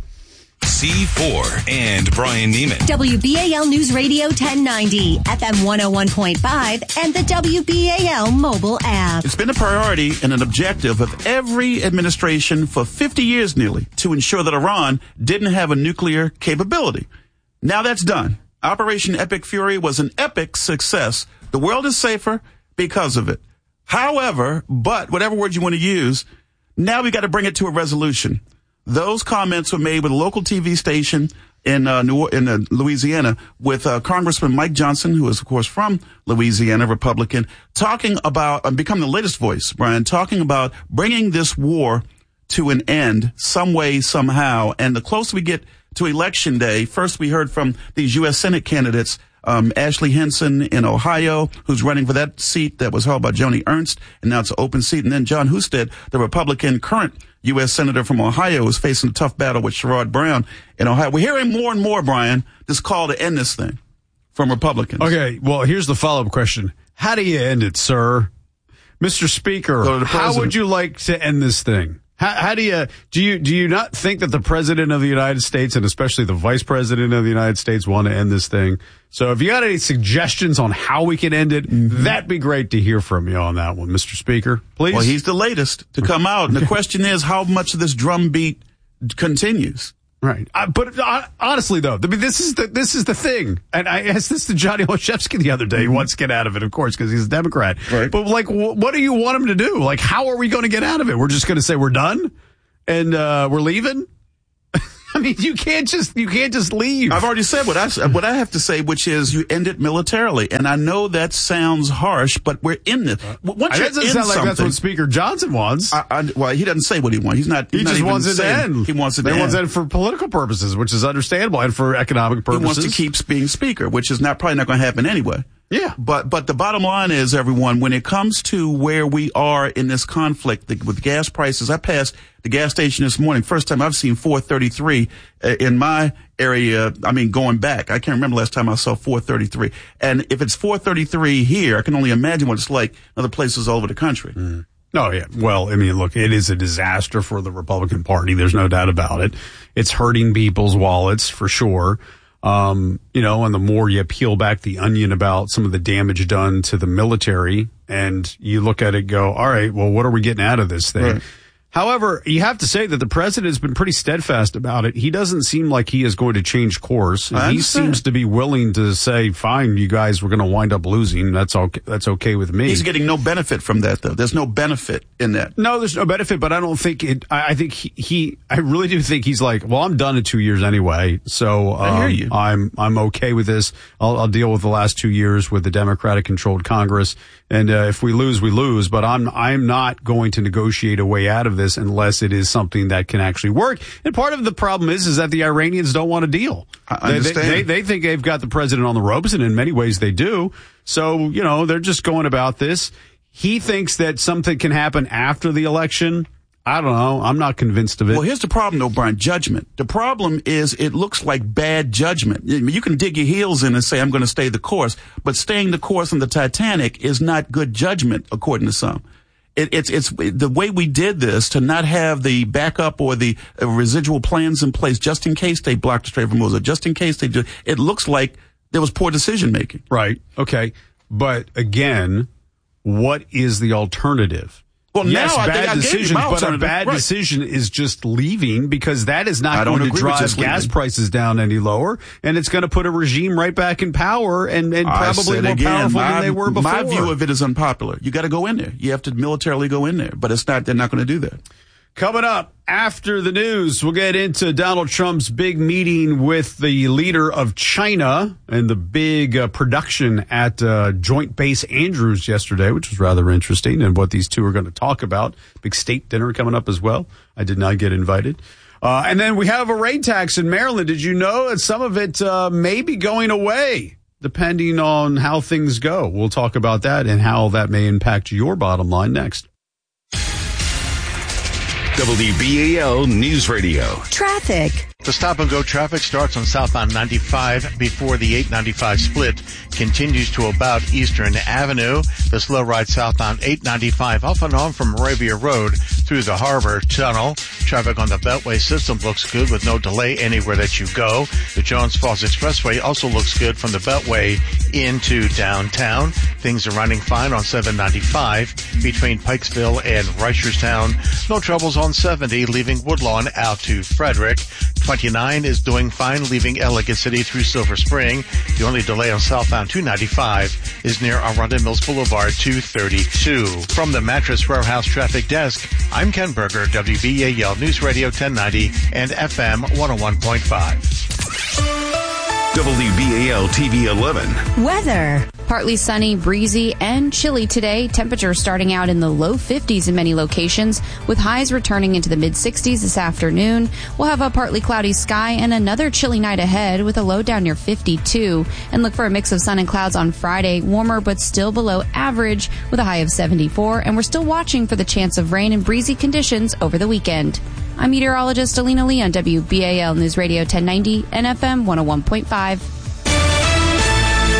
C four and Brian Neiman. W B A L News Radio ten ninety, F M one oh one point five, and the W B A L mobile app. It's been a priority and an objective of every administration for fifty years nearly to ensure that Iran didn't have a nuclear capability. Now that's done. Operation Epic Fury was an epic success. The world is safer because of it. However, but whatever word you want to use, now we got to bring it to a resolution. Those comments were made with a local T V station in uh, New in uh, Louisiana with uh, Congressman Mike Johnson, who is of course from Louisiana, Republican, talking about uh, becoming the latest voice, Brian, talking about bringing this war to an end some way, somehow. And the closer we get to Election Day, first we heard from these U S Senate candidates. Um, Ashley Henson in Ohio, who's running for that seat that was held by Joni Ernst, and now it's an open seat. And then John Husted, the Republican current U S Senator from Ohio, is facing a tough battle with Sherrod Brown in Ohio. We're hearing more and more, Brian, this call to end this thing from Republicans. Okay, well, here's the follow-up question. How do you end it, sir? Mister Speaker, how would you like to end this thing? How, how do you, do you, do you not think that the President of the United States and especially the Vice President of the United States want to end this thing? So if you got any suggestions on how we can end it, mm-hmm. that'd be great to hear from you on that one, Mister Speaker, please. Well, he's the latest to come out. And the question is how much of this drumbeat continues. Right. Uh, but uh, honestly, though, I mean, this is the this is the thing. And I asked this to Johnny Olszewski the other day. He wants to get out of it, of course, because he's a Democrat. Right. But, like, w- what do you want him to do? Like, how are we going to get out of it? We're just going to say we're done and uh, we're leaving? I mean, you can't just you can't just leave. I've already said what I what I have to say, which is you end it militarily. And I know that sounds harsh, but we're in it. Once It doesn't sound like that's what Speaker Johnson wants. I, I, well, he doesn't say what he wants. He's not. He's he not just even wants it to end. He wants it to he end. wants it for political purposes, which is understandable, and for economic purposes. He wants to keep being Speaker, which is not probably not going to happen anyway. Yeah. But but the bottom line is, everyone, when it comes to where we are in this conflict the, with gas prices, I passed the gas station this morning. First time I've seen four thirty-three uh, in my area. I mean, going back, I can't remember last time I saw four thirty-three. And if it's four thirty-three here, I can only imagine what it's like in other places all over the country. Mm. Oh, yeah. Well, I mean, look, it is a disaster for the Republican Party. There's no doubt about it. It's hurting people's wallets for sure. Um, you know, and the more you peel back the onion about some of the damage done to the military and you look at it, go, all right, well, what are we getting out of this thing? Right. However, you have to say that the president has been pretty steadfast about it. He doesn't seem like he is going to change course. And he seems to be willing to say, fine, you guys, we're going to wind up losing. That's okay. That's okay with me. He's getting no benefit from that, though. There's no benefit in that. No, there's no benefit, but I don't think it, I, I think he, he, I really do think he's like, well, I'm done in two years anyway. So, um, I hear you. I'm, I'm okay with this. I'll, I'll deal with the last two years with the Democratic controlled Congress. And, uh, if we lose, we lose, but I'm, I'm not going to negotiate a way out of this unless it is something that can actually work. And part of the problem is, is that the Iranians don't want a deal. I understand. They, they, they think they've got the president on the ropes, and in many ways they do. So, you know, they're just going about this. He thinks that something can happen after the election. I don't know. I'm not convinced of it. Well, here's the problem, though, Brian. Judgment. The problem is it looks like bad judgment. You can dig your heels in and say, I'm going to stay the course. But staying the course on the Titanic is not good judgment, according to some. It, it's it's the way we did this to not have the backup or the uh, residual plans in place just in case they blocked the Strait of Hormuz, or just in case they do. It looks like there was poor decision making. Right. Okay. But again, what is the alternative? Well, yes, now I bad think I gave you decisions, my but a alternative. bad Right. decision is just leaving, because that is not I don't going to agree with drive just gas leaving. prices down any lower, and it's going to put a regime right back in power and, and I probably said more again, powerful my, than they were before. My view of it is unpopular. You got to go in there. You have to militarily go in there, but it's not. They're not going to do that. Coming up after the news, we'll get into Donald Trump's big meeting with the leader of China and the big uh, production at uh, Joint Base Andrews yesterday, which was rather interesting, and what these two are going to talk about. Big state dinner coming up as well. I did not get invited. Uh, and then we have a raid tax in Maryland. Did you know that some of it uh, may be going away, depending on how things go? We'll talk about that and how that may impact your bottom line next. W B A L News Radio. Traffic. The stop-and-go traffic starts on southbound ninety-five before the eight ninety-five split, continues to about Eastern Avenue. The slow ride southbound eight ninety-five off and on from Moravia Road through the Harbor Tunnel. Traffic on the Beltway system looks good with no delay anywhere that you go. The Jones Falls Expressway also looks good from the Beltway into downtown. Things are running fine on seven ninety-five between Pikesville and Reisterstown. No troubles on seventy leaving Woodlawn out to Frederick. twenty-nine is doing fine, leaving Ellicott City through Silver Spring. The only delay on southbound two ninety-five is near Arundel Mills Boulevard two thirty-two. From the Mattress Warehouse Traffic Desk, I'm Ken Berger, W B A L News Radio ten ninety and F M one oh one point five. W B A L T V eleven. Weather. Partly sunny, breezy, and chilly today. Temperatures starting out in the low fifties in many locations, with highs returning into the mid sixties this afternoon. We'll have a partly cloudy sky and another chilly night ahead with a low down near fifty-two. And look for a mix of sun and clouds on Friday, warmer but still below average with a high of seventy-four. And we're still watching for the chance of rain and breezy conditions over the weekend. I'm meteorologist Alina Lee on W B A L News Radio ten ninety and F M one oh one point five.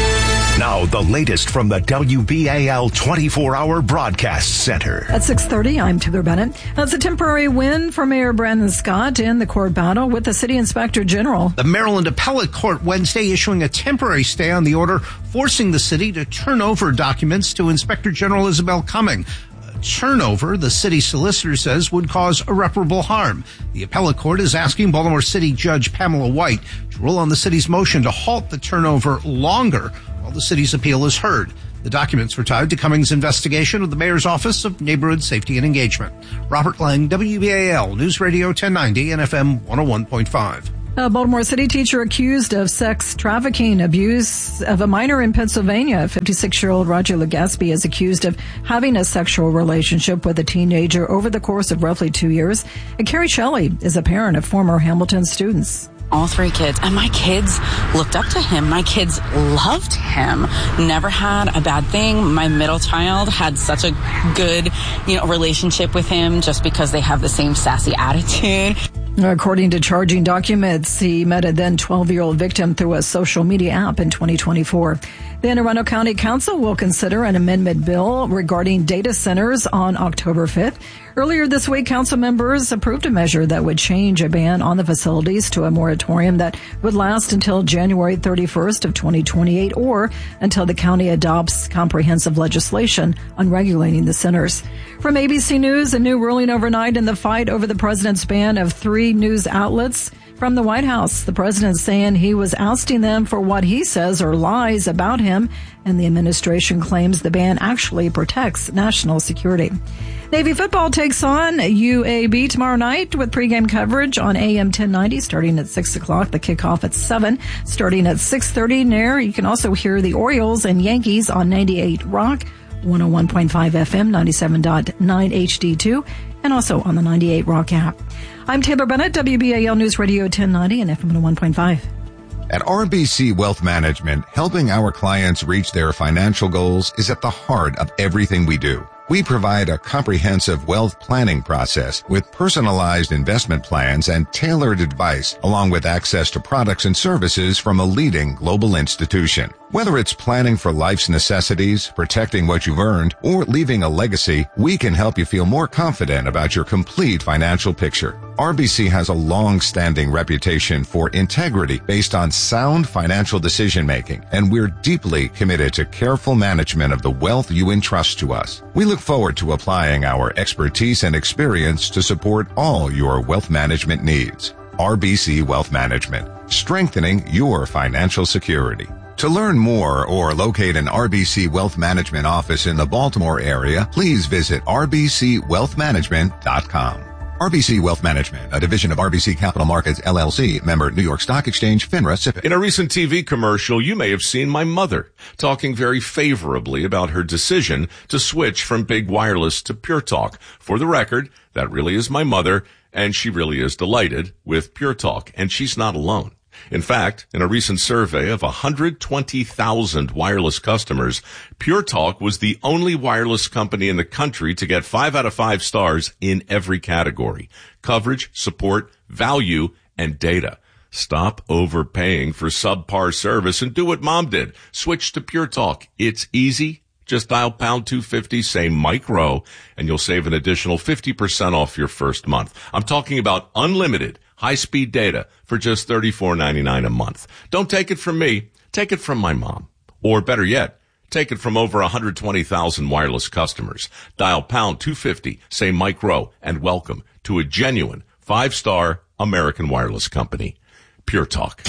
with the latest from the W B A L twenty-four hour Broadcast Center. At six thirty, I'm Taylor Bennett. That's a temporary win for Mayor Brandon Scott in the court battle with the city inspector general. The Maryland Appellate Court Wednesday issuing a temporary stay on the order forcing the city to turn over documents to Inspector General Isabel Cumming. Turnover, the city solicitor says, would cause irreparable harm. The appellate court is asking Baltimore City Judge Pamela White to rule on the city's motion to halt the turnover longer while the city's appeal is heard. The documents were tied to Cummings' investigation of the mayor's office of neighborhood safety and engagement. Robert Lang, W B A L News Radio ten ninety and F M one oh one point five. A Baltimore City teacher accused of sex trafficking abuse of a minor in Pennsylvania. fifty-six-year-old Roger Legaspi is accused of having a sexual relationship with a teenager over the course of roughly two years. And Carrie Shelley is a parent of former Hamilton students. All three kids. And my kids looked up to him. My kids loved him. Never had a bad thing. My middle child had such a good, you know, relationship with him just because they have the same sassy attitude. According to charging documents, he met a then twelve-year-old victim through a social media app in twenty twenty-four. The Anne Arundel County Council will consider an amendment bill regarding data centers on October fifth. Earlier this week, council members approved a measure that would change a ban on the facilities to a moratorium that would last until January thirty-first of twenty twenty-eight or until the county adopts comprehensive legislation on regulating the centers. From A B C News, a new ruling overnight in the fight over the president's ban of three news outlets. From the White House, the president saying he was ousting them for what he says are lies about him, and the administration claims the ban actually protects national security. Navy football takes on U A B tomorrow night with pregame coverage on A M ten ninety starting at six o'clock. The kickoff at seven, starting at six thirty. There, you can also hear the Orioles and Yankees on ninety-eight Rock, one oh one point five F M, ninety-seven point nine H D two, and also on the ninety-eight Rock app. I'm Taylor Bennett, W B A L News Radio ten ninety and F M one oh one point five. At R B C Wealth Management, helping our clients reach their financial goals is at the heart of everything we do. We provide a comprehensive wealth planning process with personalized investment plans and tailored advice, along with access to products and services from a leading global institution. Whether it's planning for life's necessities, protecting what you've earned, or leaving a legacy, we can help you feel more confident about your complete financial picture. R B C has a long-standing reputation for integrity based on sound financial decision-making, and we're deeply committed to careful management of the wealth you entrust to us. We look forward to applying our expertise and experience to support all your wealth management needs. R B C Wealth Management, strengthening your financial security. To learn more or locate an R B C Wealth Management office in the Baltimore area, please visit r b c wealth management dot com. R B C Wealth Management, a division of R B C Capital Markets, L L C, member New York Stock Exchange, FINRA, S I P C. In a recent T V commercial, you may have seen my mother talking very favorably about her decision to switch from Big Wireless to Pure Talk. For the record, that really is my mother, and she really is delighted with Pure Talk, and she's not alone. In fact, in a recent survey of one hundred twenty thousand wireless customers, Pure Talk was the only wireless company in the country to get five out of five stars in every category: coverage, support, value, and data. Stop overpaying for subpar service and do what Mom did. Switch to Pure Talk. It's easy. Just dial pound two fifty, say Mike Rowe, and you'll save an additional fifty percent off your first month. I'm talking about unlimited high-speed data for just thirty-four ninety-nine a month. Don't take it from me. Take it from my mom. Or better yet, take it from over one hundred twenty thousand wireless customers. Dial pound two fifty, say Mike Rowe, and welcome to a genuine five-star American wireless company. Pure Talk.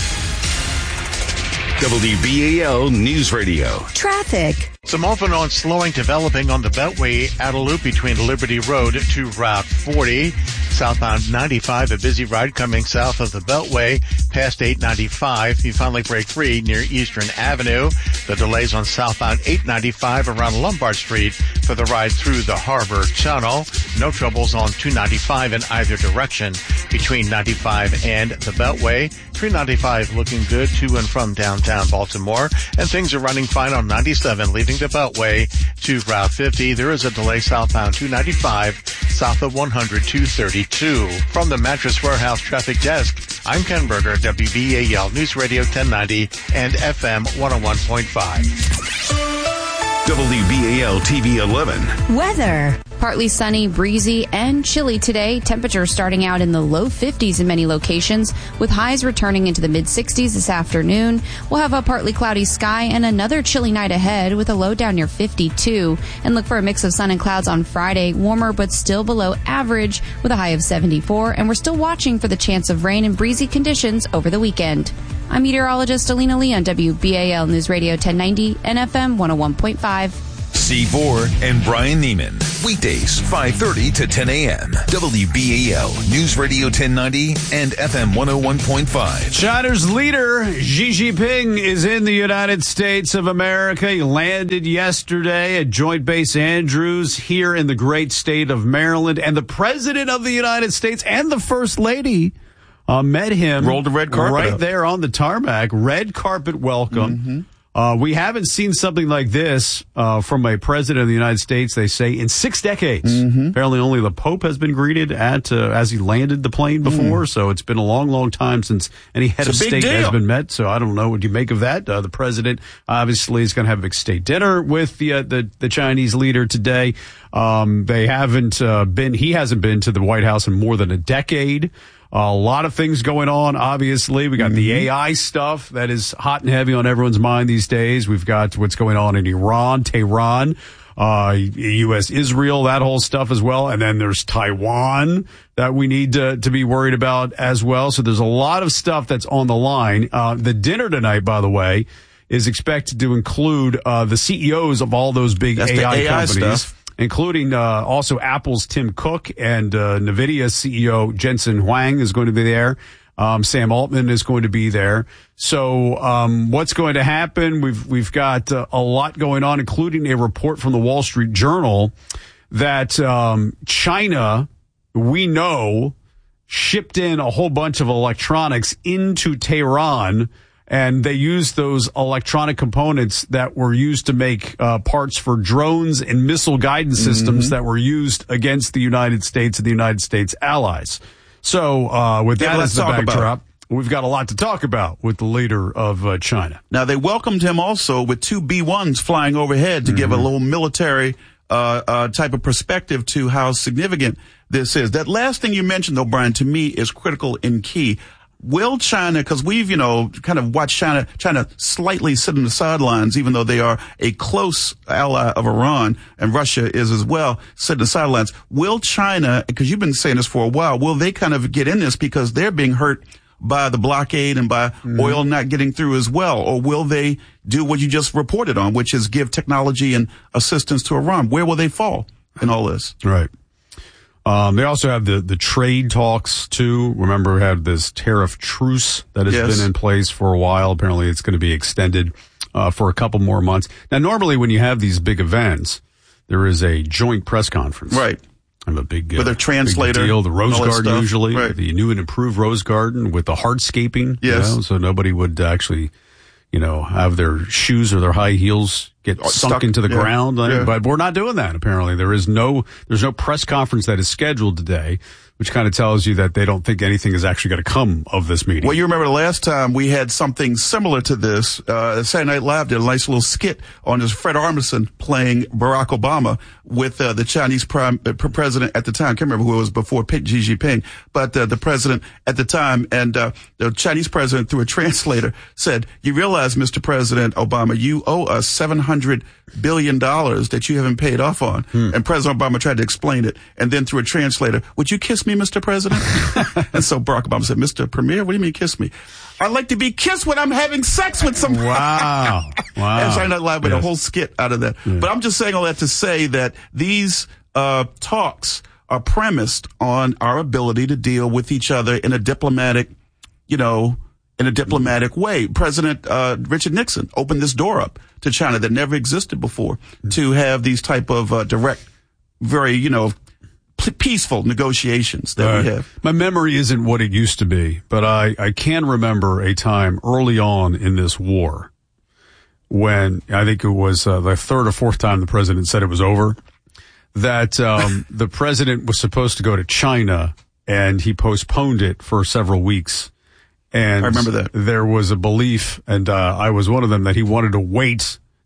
W B A L News Radio. Traffic. Some off-and-on slowing developing on the Beltway out of loop between Liberty Road to Route forty. Southbound ninety-five, a busy ride coming south of the Beltway past eight ninety-five. You finally break free near Eastern Avenue. The delays on southbound eight ninety-five around Lombard Street for the ride through the Harbor Tunnel. No troubles on two ninety-five in either direction between ninety-five and the Beltway. three ninety-five looking good to and from downtown Baltimore. And things are running fine on ninety-seven leaving the Beltway to Route fifty. There is a delay southbound two ninety-five south of one hundred two thirty-two. From the Mattress Warehouse Traffic Desk, I'm Ken Berger, W B A L News Radio ten ninety and F M one oh one point five. W B A L T V eleven. Weather. Partly sunny, breezy, and chilly today. Temperatures starting out in the low fifties in many locations, with highs returning into the mid sixties this afternoon. We'll have a partly cloudy sky and another chilly night ahead with a low down near fifty-two. And look for a mix of sun and clouds on Friday, warmer but still below average with a high of seventy-four. And we're still watching for the chance of rain and breezy conditions over the weekend. I'm meteorologist Alina Lee on W B A L News Radio ten ninety and F M one oh one point five. C four and Brian Neiman. Weekdays, five thirty to ten a.m. W B A L News Radio ten ninety and F M one oh one point five. China's leader, Xi Jinping, is in the United States of America. He landed yesterday at Joint Base Andrews here in the great state of Maryland. And the President of the United States and the First Lady uh, met him. Rolled the red carpet right up. there on the tarmac. Red carpet welcome. Mm-hmm. Uh, we haven't seen something like this uh, from a president of the United States, they say, in six decades. Mm-hmm. Apparently only the Pope has been greeted at uh, as he landed the plane before, mm. so it's been a long, long time since any head it's of state deal. has been met, so I don't know what you make of that. Uh, the president obviously is going to have a big state dinner with the, uh, the, the Chinese leader today. Um, they haven't uh, been, he hasn't been to the White House in more than a decade. A lot of things going on, obviously. We got mm-hmm. the A I stuff that is hot and heavy on everyone's mind these days. We've got what's going on in Iran, Tehran, uh, U S Israel, that whole stuff as well. And then there's Taiwan that we need to, to be worried about as well. So there's a lot of stuff that's on the line. Uh, the dinner tonight, by the way, is expected to include uh, the C E Os of all those big that's A I the A I companies. Stuff. Including uh, also Apple's Tim Cook and uh, NVIDIA C E O Jensen Huang is going to be there. Um, Sam Altman is going to be there. So um, what's going to happen? We've we've got uh, a lot going on, including a report from the Wall Street Journal that um, China, we know, shipped in a whole bunch of electronics into Tehran. And they used those electronic components that were used to make uh, parts for drones and missile guidance systems mm-hmm. that were used against the United States and the United States allies. So uh, with yeah, that as the backdrop, it. we've got a lot to talk about with the leader of uh, China. Now, they welcomed him also with two B ones flying overhead to mm-hmm. give a little military uh, uh, type of perspective to how significant this is. That last thing you mentioned, though, Brian, to me is critical and key. Will China, because we've, you know, kind of watched China, China slightly sit on the sidelines, even though they are a close ally of Iran, and Russia is as well, sit on the sidelines. Will China, because you've been saying this for a while, will they kind of get in this because they're being hurt by the blockade and by mm-hmm. oil not getting through as well? Or will they do what you just reported on, which is give technology and assistance to Iran? Where will they fall in all this? Right. Um, they also have the, the trade talks, too. Remember, we had this tariff truce that has yes. been in place for a while. Apparently, it's going to be extended uh, for a couple more months. Now, normally, when you have these big events, there is a joint press conference. Right. I'm a big, uh, with a translator, big deal. The Rose Garden, stuff. usually. Right. The new and improved Rose Garden with the hardscaping. Yes. You know, so nobody would actually, you know, have their shoes or their high heels get sunk Stuck, into the yeah, ground. yeah. But we're not doing that, apparently. There is no, there's no press conference that is scheduled today, which kind of tells you that they don't think anything is actually going to come of this meeting. Well, you remember the last time we had something similar to this. Uh, Saturday Night Live did a nice little skit on this Fred Armisen playing Barack Obama with uh, the Chinese prime, uh, president at the time. I can't remember who it was before Xi Jinping, but uh, the president at the time. And uh, the Chinese president, through a translator, said, "You realize, Mister President Obama, you owe us seven hundred billion dollars that you haven't paid off on." Hmm. And President Obama tried to explain it. And then through a translator, "Would you kiss me, Mister President?" And so Barack Obama said, "Mister Premier, what do you mean kiss me? I like to be kissed when I'm having sex with somebody." Wow. Wow. And Saturday Night Live made yes. a whole skit out of that. Yeah. But I'm just saying all that to say that these uh talks are premised on our ability to deal with each other in a diplomatic, you know, in a diplomatic way. President uh Richard Nixon opened this door up to China that never existed before to have these type of uh, direct, very, you know, p- peaceful negotiations that uh, we have. My memory isn't what it used to be, but I, I can remember a time early on in this war when I think it was uh, the third or fourth time the president said it was over, that um, the president was supposed to go to China and he postponed it for several weeks. And I remember that. There was a belief, and uh, I was one of them, that he wanted to wait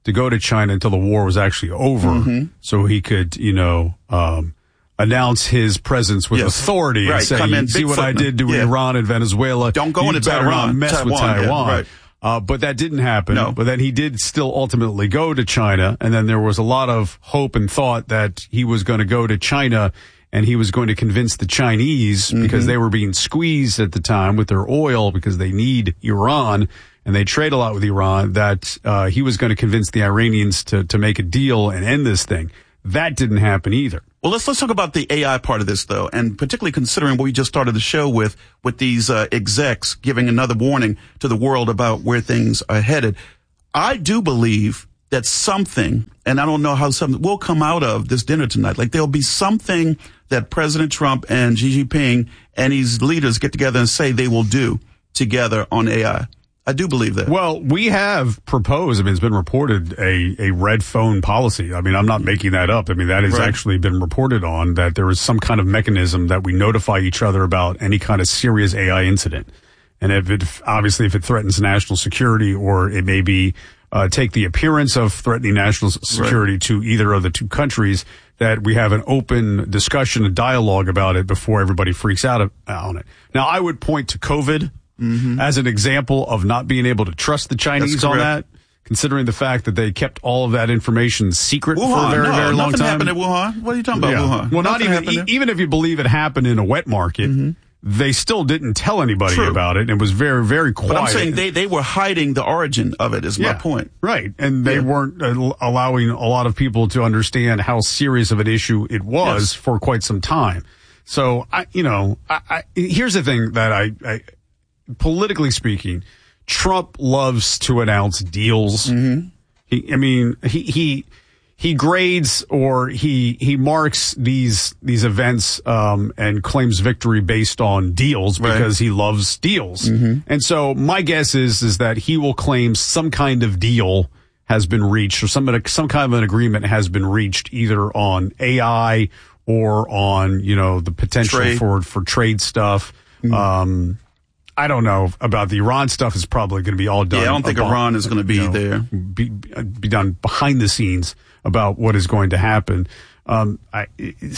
to go to China until the war was actually over, Mhm. so he could, you know, um, announce his presence with Yes. authority Right. and say, Come in, see big what I footman. did to Yeah. Iran and Venezuela. Don't go you into better Taiwan. not mess Taiwan, with yeah, Taiwan. right. Uh, but that didn't happen. No. But then he did still ultimately go to China. And then there was a lot of hope and thought that he was going to go to China and he was going to convince the Chinese, Mm-hmm. because they were being squeezed at the time with their oil because they need Iran and they trade a lot with Iran, that uh, he was going to convince the Iranians to, to make a deal and end this thing. That didn't happen either. Well, let's let's talk about the A I part of this, though, and particularly considering what we just started the show with, with these uh, execs giving another warning to the world about where things are headed. I do believe that something, and I don't know how something will come out of this dinner tonight. Like there'll be something that President Trump and Xi Jinping and these leaders get together and say they will do together on A I. I do believe that. Well, we have proposed, I mean, it's been reported, a, a red phone policy. I mean, I'm not making that up. I mean, that has Right. actually been reported on, that there is some kind of mechanism that we notify each other about any kind of serious A I incident. And if it, obviously, if it threatens national security, or it may be, uh, take the appearance of threatening national security Right. to either of the two countries, that we have an open discussion and dialogue about it before everybody freaks out on it. Now, I would point to COVID as an example of not being able to trust the Chinese That's on correct. that, considering the fact that they kept all of that information secret for a Wuhan, very, no, very long nothing time. happened at Wuhan. What are you talking about, Yeah. Wuhan? Well, not Nothing even, happened e- there. even if you believe it happened in a wet market, they still didn't tell anybody True. about it. It was very, very quiet. But I'm saying they, they were hiding the origin of it, is my Yeah, point. Right. And they Yeah. weren't uh, allowing a lot of people to understand how serious of an issue it was Yes. for quite some time. So, I, you know, I, I, here's the thing that I, I, politically speaking, Trump loves to announce deals. Mm-hmm. He, I mean, he, he, he grades or he, he marks these, these events, um, and claims victory based on deals Right. because he loves deals. Mhm. And so my guess is, is that he will claim some kind of deal has been reached, or some, some kind of an agreement has been reached, either on A I or on, you know, the potential Trade. for, for trade stuff. Mhm. Um, I don't know about the Iran stuff. Is probably going to be all done. Yeah, I don't think about- Iran is going to be you know, there. Be, be done behind the scenes about what is going to happen. Um, I,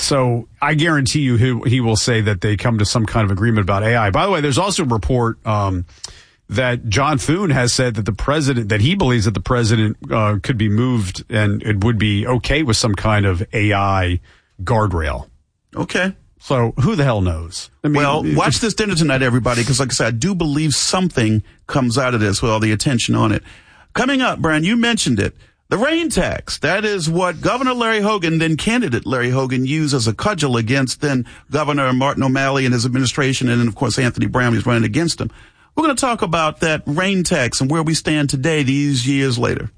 so I guarantee you he, he will say that they come to some kind of agreement about A I. By the way, there's also a report, um, that John Thune has said that the president, that he believes that the president, uh, could be moved and it would be okay with some kind of A I guardrail. Okay. So who the hell knows? I mean, well, watch this dinner tonight, everybody, because like I said, I do believe something comes out of this with all the attention on it. Coming up, Brian, you mentioned it. The rain tax. That is what Governor Larry Hogan, then candidate Larry Hogan, used as a cudgel against then Governor Martin O'Malley and his administration, and then, of course, Anthony Brown is running against him. We're going to talk about that rain tax and where we stand today, these years later.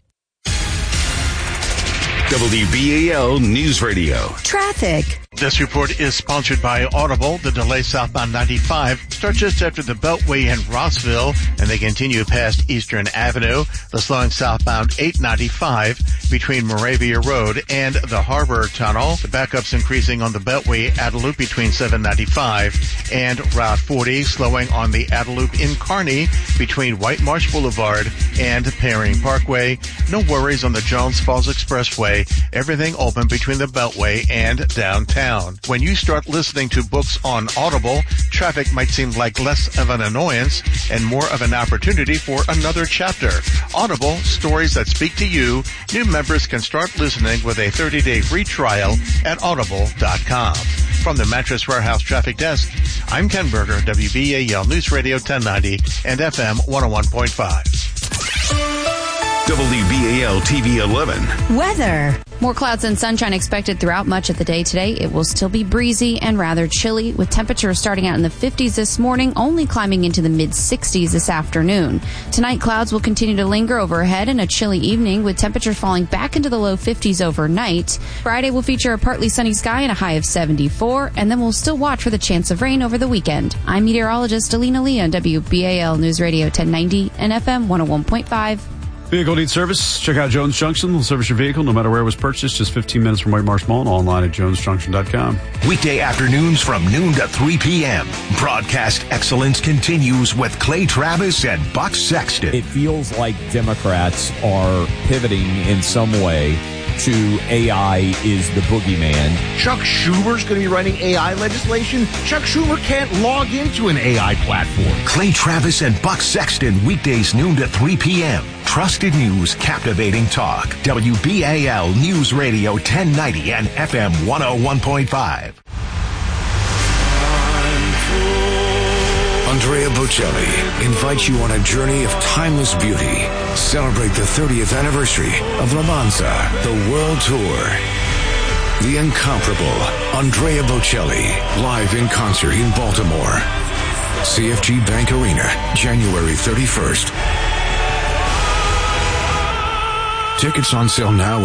W B A L News Radio. Traffic. This report is sponsored by Audible. The delay southbound ninety-five starts just after the Beltway in Rossville, and they continue past Eastern Avenue. The slowing southbound eight ninety-five between Moravia Road and the Harbor Tunnel. The backups increasing on the Beltway Adeloop between seven ninety-five and Route forty, slowing on the Adeloop in Kearney between White Marsh Boulevard and Paring Parkway. No worries on the Jones Falls Expressway. Everything open between the Beltway and downtown. When you start listening to books on Audible, traffic might seem like less of an annoyance and more of an opportunity for another chapter. Audible, stories that speak to you. New members can start listening with a thirty-day free trial at audible dot com. From the Mattress Warehouse Traffic Desk, I'm Ken Berger, W B A L News Radio ten ninety and F M one oh one point five. W B A L T V eleven. Weather. More clouds and sunshine expected throughout much of the day today. It will still be breezy and rather chilly, with temperatures starting out in the fifties this morning, only climbing into the mid sixties this afternoon. Tonight, clouds will continue to linger overhead and a chilly evening, with temperatures falling back into the low fifties overnight. Friday will feature a partly sunny sky and a high of seventy-four, and then we'll still watch for the chance of rain over the weekend. I'm meteorologist Alina Lee on W B A L News Radio ten ninety and F M one oh one point five. Vehicle needs service? Check out Jones Junction. They'll service your vehicle no matter where it was purchased. Just fifteen minutes from White Marsh Mall and online at jones junction dot com. Weekday afternoons from noon to three p.m. Broadcast excellence continues with Clay Travis and Buck Sexton. It feels like Democrats are pivoting in some way to A I is the boogeyman. Chuck Schumer's going to be writing A I legislation. Chuck Schumer can't log into an A I platform. Clay Travis and Buck Sexton, weekdays noon to three p.m. Trusted news, captivating talk. W B A L News Radio ten ninety and F M one oh one point five. Andrea Bocelli invites you on a journey of timeless beauty. Celebrate the thirtieth anniversary of Romanza, the World Tour. The incomparable Andrea Bocelli, live in concert in Baltimore. C F G Bank Arena, January thirty-first. Tickets on sale now